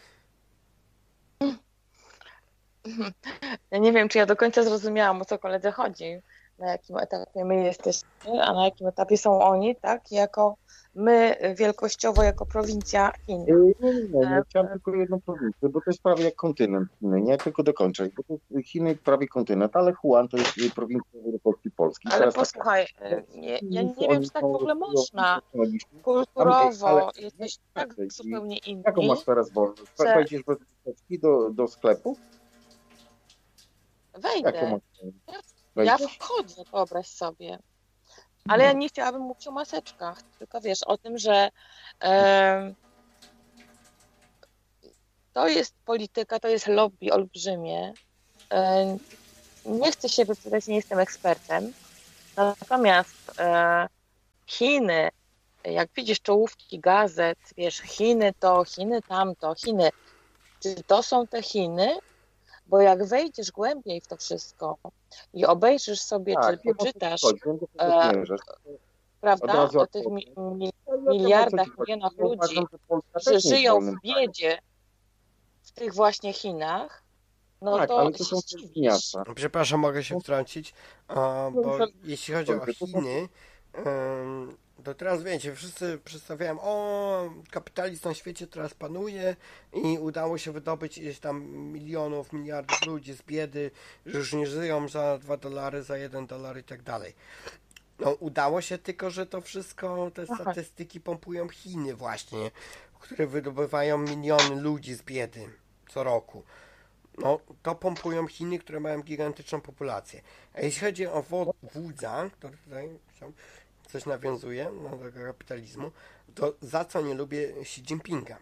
Ja nie wiem, czy ja do końca zrozumiałam, o co koledze chodzi. Na jakim etapie my jesteśmy, a na jakim etapie są oni, tak? Jako my wielkościowo, jako prowincja Chin. Nie, chciałem tylko jedną prowincję, bo to jest prawie jak kontynent Chiny, nie tylko dokończę, bo to jest Chiny prawie kontynent, ale Huan to jest prowincja Wielkopolski Polski. Ale teraz posłuchaj, ja nie wiem, czy tak w ogóle można. Kulturowo Ale- jesteś tak zupełnie inni. Jaką masz teraz wolność? że- Wejdziesz bez wycieczki do sklepu? Jaką Wejdę. masz? Ja Wejdziesz? wchodzę, wyobraź sobie. Ale ja nie chciałabym mówić o maseczkach, tylko wiesz, o tym, że to jest polityka, to jest lobby olbrzymie. Nie chcę się wypowiadać, nie jestem ekspertem. Natomiast Chiny, jak widzisz czołówki gazet, wiesz, Chiny to, Chiny tamto, Chiny. Czy to są te Chiny? Bo jak wejdziesz głębiej w to wszystko i obejrzysz sobie, czy poczytasz, prawda, o tych miliardach, milionach ludzi, że żyją w biedzie w tych właśnie Chinach, no tak, to ale to są miasta. Przepraszam, mogę się wtrącić, bo jeśli chodzi o Chiny, to teraz wiecie, wszyscy przedstawiają, kapitalizm na świecie teraz panuje i udało się wydobyć ileś tam milionów, miliardów ludzi z biedy, że już nie żyją za $2, za $1 i tak dalej. No udało się, tylko że to wszystko, te statystyki pompują Chiny właśnie, które wydobywają miliony ludzi z biedy co roku. No, to pompują Chiny, które mają gigantyczną populację. A jeśli chodzi o wódza, który tutaj coś nawiązuje do tego kapitalizmu, to za co nie lubię Xi Jinpinga?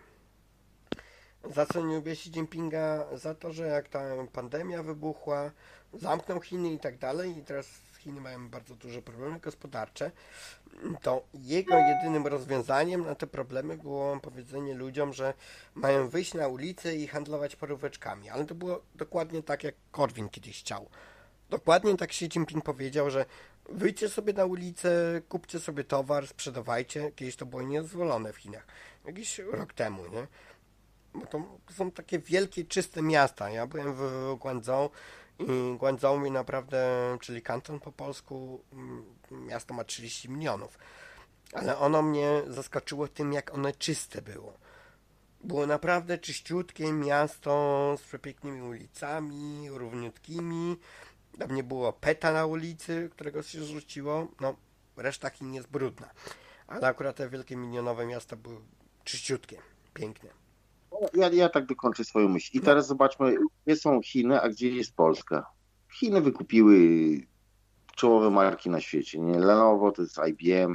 Za co nie lubię Xi Jinpinga? Za to, że jak ta pandemia wybuchła, zamknął Chiny i tak dalej, i teraz Chiny mają bardzo duże problemy gospodarcze, to jego jedynym rozwiązaniem na te problemy było powiedzenie ludziom, że mają wyjść na ulicę i handlować paróweczkami. Ale to było dokładnie tak, jak Korwin kiedyś chciał. Dokładnie tak Xi Jinping powiedział, że wyjdźcie sobie na ulicę, kupcie sobie towar, sprzedawajcie. Kiedyś to było niedozwolone w Chinach. Jakiś rok temu, nie? Bo to są takie wielkie, czyste miasta. Ja byłem w Guangzhou i Guangzhou mi naprawdę, czyli kanton po polsku, miasto ma 30 milionów. Ale ono mnie zaskoczyło tym, jak one czyste było. Było naprawdę czyściutkie miasto z przepięknymi ulicami, równiutkimi. Tam nie było peta na ulicy, którego się zrzuciło. No, reszta Chin jest brudna. Ale akurat te wielkie milionowe miasta były czyściutkie, piękne. Ja tak dokończę swoją myśl. I teraz zobaczmy, gdzie są Chiny, a gdzie jest Polska. Chiny wykupiły czołowe marki na świecie. Nie? Lenovo to jest IBM,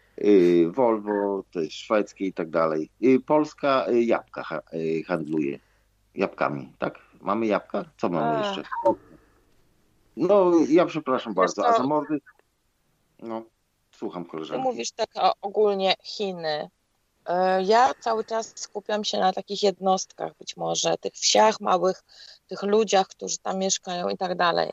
Volvo to jest szwedzkie i tak dalej. Polska jabłka handluje. Jabłkami, tak? Mamy jabłka? Co mamy jeszcze? No, ja przepraszam bardzo. A za mordy? No, słucham koleżanki. Ty mówisz tak ogólnie Chiny. Ja cały czas skupiam się na takich jednostkach, być może tych wsiach małych, tych ludziach, którzy tam mieszkają i tak dalej.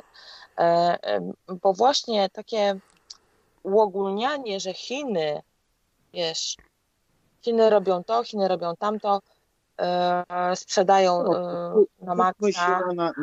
Bo właśnie takie uogólnianie, że Chiny, wiesz, Chiny robią to, Chiny robią tamto, sprzedają na maksa,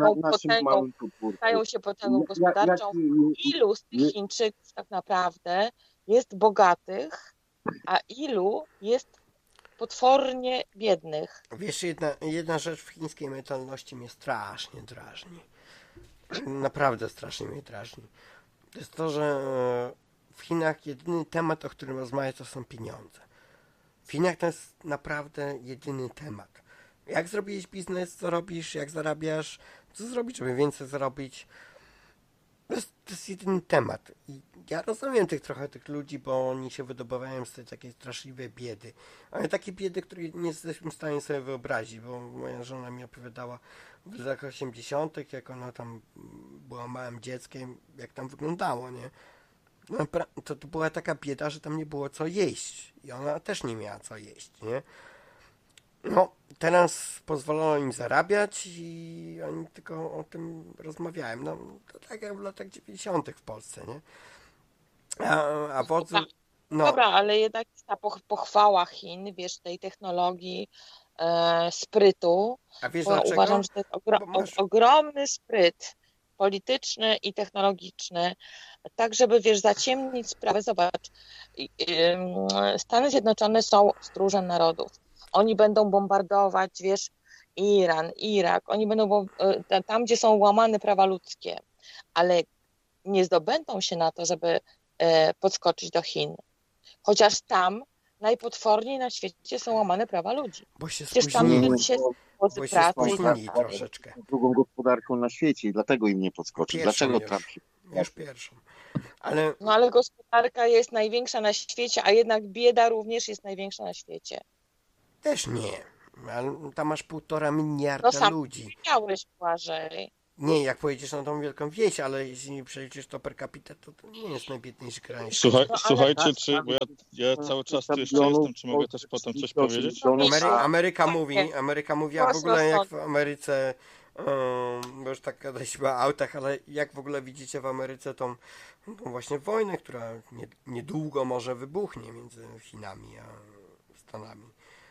stają się potęgą gospodarczą. Ilu z tych Chińczyków tak naprawdę jest bogatych, a ilu jest potwornie biednych? Wiesz, jedna rzecz w chińskiej mentalności mnie strasznie drażni. Naprawdę strasznie mnie drażni. To jest to, że w Chinach jedyny temat, o którym rozmawia, to są pieniądze. W Chinach to jest naprawdę jedyny temat. Jak zrobić biznes, co robisz, jak zarabiasz, co zrobić, żeby więcej zarobić. To jest jedyny temat. I ja rozumiem trochę tych ludzi, bo oni się wydobywają z tej takiej straszliwej biedy. Ale takie biedy, której nie jesteśmy w stanie sobie wyobrazić, bo moja żona mi opowiadała w latach 80., jak ona tam była małym dzieckiem, jak tam wyglądało, nie? No, to była taka bieda, że tam nie było co jeść. I ona też nie miała co jeść, nie? No, teraz pozwolono im zarabiać i oni tylko o tym rozmawiają. No, to tak jak w latach 90. w Polsce, nie? A wodzu... No. Dobra, ale jednak ta pochwała Chin, wiesz, tej technologii, sprytu. A wiesz dlaczego? Uważam, że to jest ogromny spryt polityczny i technologiczny, tak żeby, wiesz, zaciemnić sprawę. Zobacz, Stany Zjednoczone są stróżem narodów. Oni będą bombardować, wiesz, Iran, Irak, oni będą tam, gdzie są łamane prawa ludzkie, ale nie zdobędą się na to, żeby podskoczyć do Chin. Chociaż tam najpotworniej na świecie są łamane prawa ludzi. Bo się spóźnili troszeczkę. Drugą gospodarką na świecie i dlatego im nie podskoczy. Dlaczego Trump się... Już pierwszą. ale gospodarka jest największa na świecie, a jednak bieda również jest największa na świecie. Też nie. Ale tam masz 1,5 miliarda sam ludzi. Miałeś, Błażej. Nie, jak pojedziesz na tą wielką wieś, ale jeśli przeliczysz to per capita, to nie jest najbiedniejszy kraj. Słuchajcie, bo ja cały czas tu jeszcze jestem, czy mogę też potem coś powiedzieć? Ameryka mówi, a w ogóle jak w Ameryce, bo już tak gadaliśmy o autach, ale jak w ogóle widzicie w Ameryce tą właśnie wojnę, która niedługo może wybuchnie między Chinami a Stanami.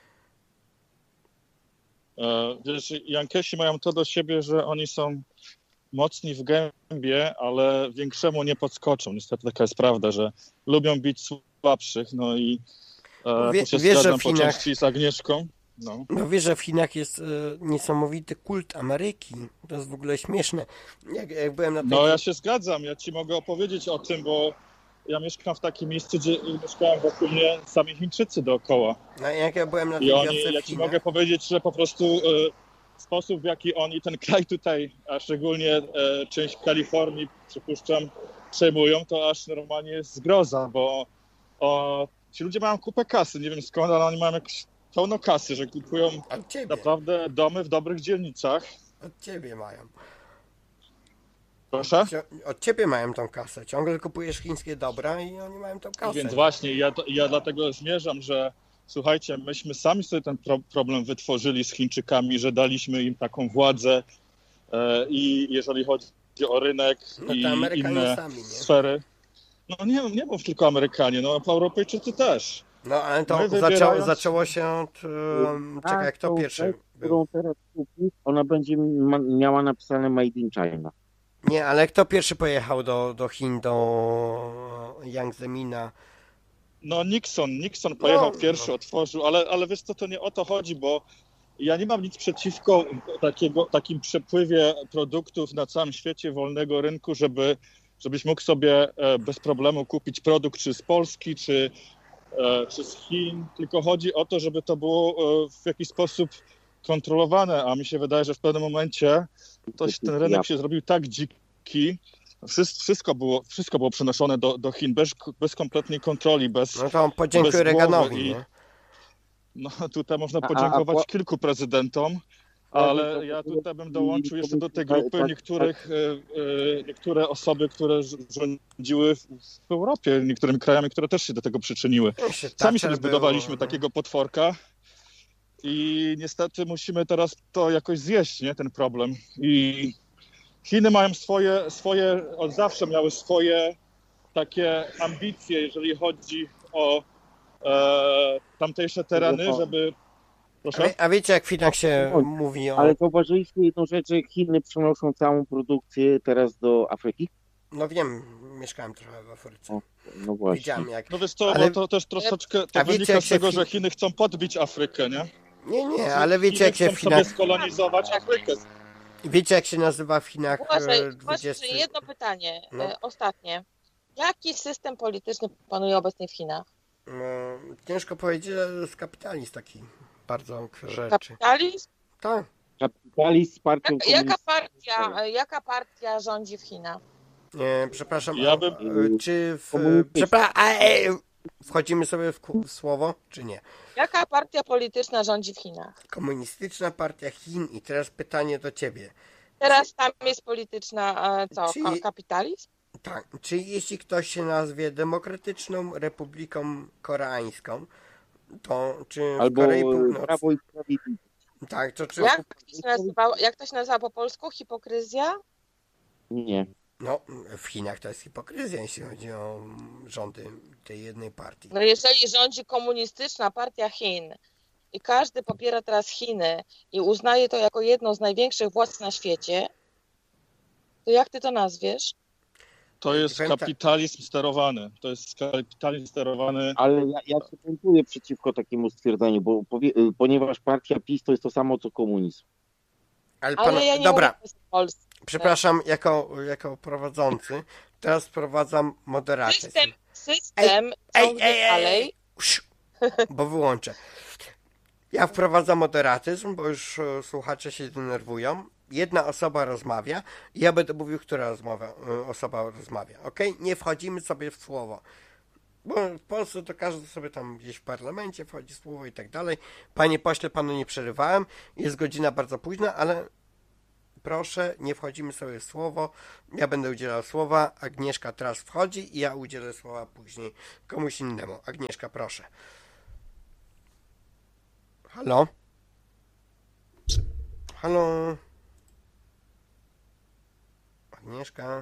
Wiesz, Jankesi mają to do siebie, że oni są mocni w gębie, ale większemu nie podskoczą. Niestety taka jest prawda, że lubią bić słabszych, no i tu się zgadzam po części z Agnieszką. No wiesz, że w Chinach jest niesamowity kult Ameryki. To jest w ogóle śmieszne. Jak byłem na tej... No ja się zgadzam, ja ci mogę opowiedzieć o tym, bo ja mieszkam w takim miejscu, gdzie mieszkałem wokół mnie sami Chińczycy dookoła. No jak ja byłem na tej wiosce w ja Chinach... ci mogę powiedzieć, że po prostu sposób, w jaki oni ten kraj tutaj, a szczególnie część Kalifornii, przypuszczam, przejmują, to aż normalnie jest zgroza, bo ci ludzie mają kupę kasy, nie wiem skąd, ale oni mają jakieś pełno kasy, że kupują naprawdę domy w dobrych dzielnicach. Od ciebie mają. Proszę? Od ciebie mają tą kasę. Ciągle kupujesz chińskie dobra i oni mają tą kasę. Więc właśnie, ja dlatego zmierzam, że słuchajcie, myśmy sami sobie ten problem wytworzyli z Chińczykami, że daliśmy im taką władzę i jeżeli chodzi o rynek i inne sfery. No nie mów tylko Amerykanie, no Europejczycy też. No ale to zaczęło się od... czekaj, kto pierwszy był? Teraz kupi, ona będzie miała napisane Made in China. Nie, ale kto pierwszy pojechał do Chin, do Jiang Zemina? No Nixon pojechał pierwszy, otworzył, ale wiesz co, to nie o to chodzi, bo ja nie mam nic przeciwko takim przepływie produktów na całym świecie wolnego rynku, żebyś mógł sobie bez problemu kupić produkt czy z Polski, czy z Chin, tylko chodzi o to, żeby to było w jakiś sposób kontrolowane, a mi się wydaje, że w pewnym momencie ten rynek się zrobił tak dziki, wszystko było przenoszone do Chin bez kompletnej kontroli, No to podziękuję Reaganowi, nie? No tutaj można podziękować kilku prezydentom, ale ja tutaj bym dołączył jeszcze do tej grupy niektóre osoby, które rządziły w Europie, niektórymi krajami, które też się do tego przyczyniły. Sami sobie zbudowaliśmy takiego potworka i niestety musimy teraz to jakoś zjeść, nie, ten problem. I Chiny mają swoje, od zawsze miały swoje takie ambicje, jeżeli chodzi o tamtejsze tereny, żeby... Proszę? A wiecie, jak w Chinach się mówi o... Ale zauważyliście jedną rzecz, że Chiny przenoszą całą produkcję teraz do Afryki? No wiem, mieszkałem trochę w Afryce. No właśnie. Widziałem jak... No wiesz co, bo to też troszeczkę wynika z tego, że Chiny chcą podbić Afrykę, nie? Nie, ale wiecie jak się w Chinach... chcą skolonizować Afrykę. Wiecie jak się nazywa w Chinach 20... Jedno pytanie, ostatnie. Jaki system polityczny panuje obecnie w Chinach? Ciężko powiedzieć, że jest kapitalizm taki bardzo rzeczy. Kapitalizm? Tak. Kapitalizm z partią Jaka partia rządzi w Chinach? Przepraszam, wchodzimy sobie w słowo, czy nie? Jaka partia polityczna rządzi w Chinach? Komunistyczna Partia Chin. I teraz pytanie do ciebie. Teraz tam jest polityczna, kapitalizm? Tak. Czy jeśli ktoś się nazwie Demokratyczną Republiką Koreańską, to czy w Korei Północnej... Tak, to czy... Jak to się nazywa po polsku? Hipokryzja? Nie. No, w Chinach to jest hipokryzja, jeśli chodzi o rządy tej jednej partii. No jeżeli rządzi komunistyczna partia Chin i każdy popiera teraz Chiny i uznaje to jako jedną z największych władz na świecie, to jak ty to nazwiesz? To jest kapitalizm sterowany. Ale ja się buntuję przeciwko takiemu stwierdzeniu, bo ponieważ partia PiS to jest to samo co komunizm. Ale ja nie dobra. mówię w Polsce. Przepraszam, jako prowadzący, teraz wprowadzam moderatyzm. System dalej. Bo wyłączę. Ja wprowadzam moderatyzm, bo już słuchacze się denerwują jedna osoba rozmawia i ja będę mówił, która osoba rozmawia, ok? Nie wchodzimy sobie w słowo. Bo w Polsce to każdy sobie tam gdzieś w parlamencie wchodzi słowo i tak dalej. Panie pośle, panu nie przerywałem. Jest godzina bardzo późna, ale proszę, nie wchodzimy sobie w słowo. Ja będę udzielał słowa. Agnieszka teraz wchodzi i ja udzielę słowa później komuś innemu. Agnieszka, proszę. Halo? Halo? Agnieszka?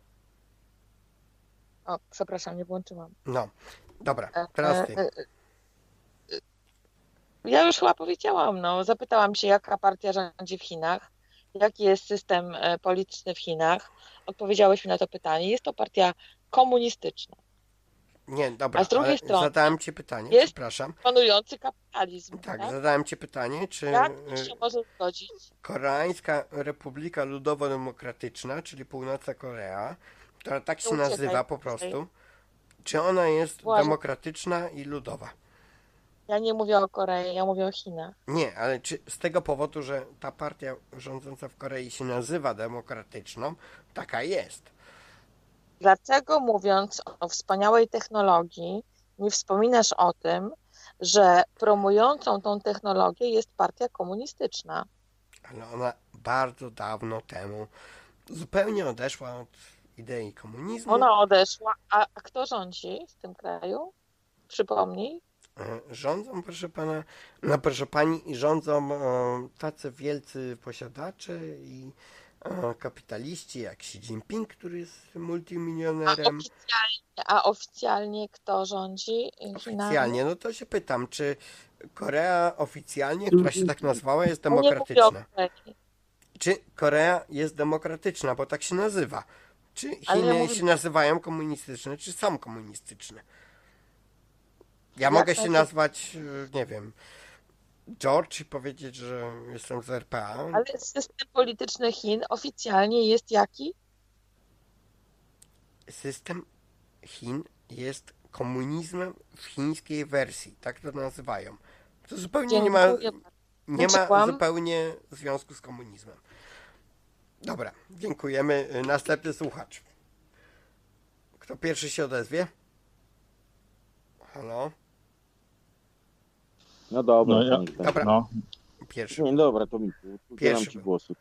O, przepraszam, nie włączyłam. No, dobra, teraz ty. Ja już chyba powiedziałam, zapytałam się, jaka partia rządzi w Chinach, jaki jest system polityczny w Chinach. Odpowiedziałeś mi na to pytanie. Jest to partia komunistyczna. Nie, dobra, a z drugiej strony zadałem ci pytanie, jest przepraszam. panujący kapitalizm. Tak, zadałem ci pytanie, czy jak się może zgodzić? Koreańska Republika Ludowo-Demokratyczna, czyli Północna Korea, która tak się nazywa po prostu, czy ona jest demokratyczna i ludowa? Ja nie mówię o Korei, ja mówię o Chinach. Nie, ale czy z tego powodu, że ta partia rządząca w Korei się nazywa demokratyczną, taka jest. Dlaczego mówiąc o wspaniałej technologii, nie wspominasz o tym, że promującą tą technologię jest partia komunistyczna? Ale ona bardzo dawno temu zupełnie odeszła od idei komunizmu. Ona odeszła, a kto rządzi w tym kraju? Przypomnij. Rządzą, proszę pana, proszę pani, i rządzą tacy wielcy posiadacze i kapitaliści jak Xi Jinping, który jest multimilionerem. A oficjalnie kto rządzi Chinami? Oficjalnie, no to się pytam, czy Korea oficjalnie, która się tak nazwała, jest demokratyczna? Czy Korea jest demokratyczna, bo tak się nazywa? Czy Chiny się nazywają komunistyczne, czy są komunistyczne? Ja mogę się nazwać, nie wiem, George i powiedzieć, że jestem z RPA. Ale system polityczny Chin oficjalnie jest jaki? System Chin jest komunizmem w chińskiej wersji, tak to nazywają. To zupełnie nie ma zupełnie związku z komunizmem. Dobra, dziękujemy. Następny słuchacz. Kto pierwszy się odezwie? Halo? No dobra. Dobra. Pierwszy. Nie, dobra, to mi udzielam ci głosu.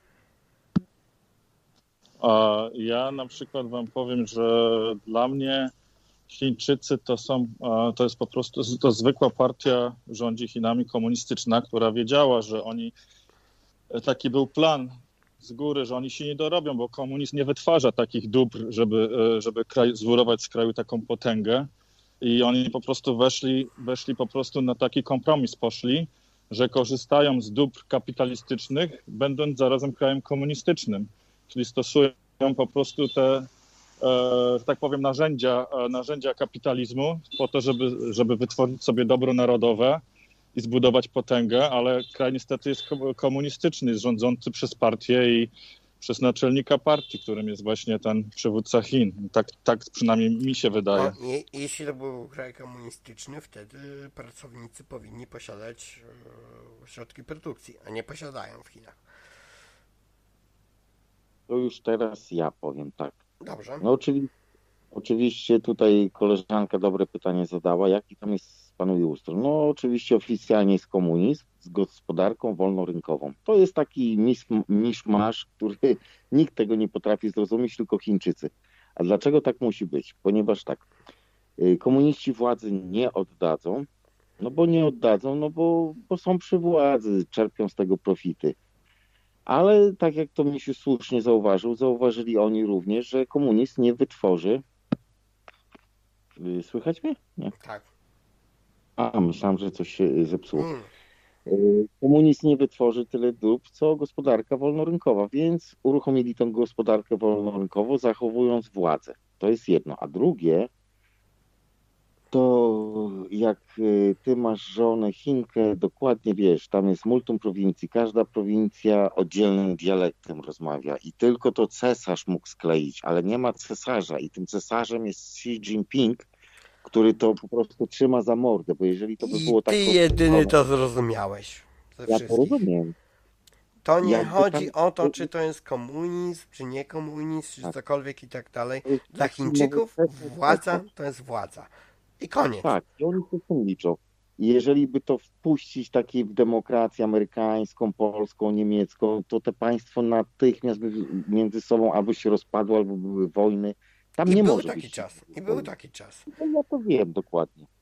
Ja na przykład wam powiem, że dla mnie Chińczycy to jest po prostu to zwykła partia rządzi Chinami komunistyczna, która wiedziała, że taki był plan z góry, że oni się nie dorobią, bo komunizm nie wytwarza takich dóbr, żeby kraj zbudować z kraju taką potęgę. I oni po prostu weszli po prostu na taki kompromis, że korzystają z dóbr kapitalistycznych, będąc zarazem krajem komunistycznym. Czyli stosują po prostu te, że tak powiem, narzędzia kapitalizmu po to, żeby wytworzyć sobie dobro narodowe i zbudować potęgę, ale kraj niestety jest komunistyczny, jest rządzący przez partię i przez naczelnika partii, którym jest właśnie ten przywódca Chin. Tak przynajmniej mi się wydaje. Jeśli to był kraj komunistyczny, wtedy pracownicy powinni posiadać środki produkcji, a nie posiadają w Chinach. To już teraz ja powiem tak. Dobrze. No oczywiście tutaj koleżanka dobre pytanie zadała, jaki tam panuje ustrój. No oczywiście oficjalnie jest komunizm z gospodarką wolnorynkową. To jest taki miszmasz, który nikt tego nie potrafi zrozumieć, tylko Chińczycy. A dlaczego tak musi być? Ponieważ tak, komuniści władzy nie oddadzą, bo są przy władzy, czerpią z tego profity. Ale tak jak to Misiu słusznie zauważyli oni również, że komunizm nie wytworzy... Słychać mnie? Nie. Tak. Myślałem, że coś się zepsuło. Komunizm nie wytworzy tyle dóbr, co gospodarka wolnorynkowa, więc uruchomili tę gospodarkę wolnorynkową, zachowując władzę. To jest jedno. A drugie, to jak ty masz żonę Chinkę, dokładnie wiesz, tam jest multum prowincji, każda prowincja oddzielnym dialektem rozmawia i tylko to cesarz mógł skleić, ale nie ma cesarza i tym cesarzem jest Xi Jinping, który to po prostu trzyma za mordę, bo jeżeli to by było tak... Ty jedyny to zrozumiałeś. Ja to rozumiem. To nie Jakby chodzi tam- o to, czy to jest komunizm, czy nie komunizm, czy Tak. cokolwiek i tak dalej. To jest Dla taki Chińczyków nowoczesny władza świat. to jest władza. I koniec. Tak, i oni się tym liczą. I jeżeli by to wpuścić takiej w demokrację amerykańską, polską, niemiecką, to te państwo natychmiast by między sobą albo się rozpadło, albo były wojny. Tam I nie był może taki być czas. I był taki czas. No, ja to wiem dokładnie.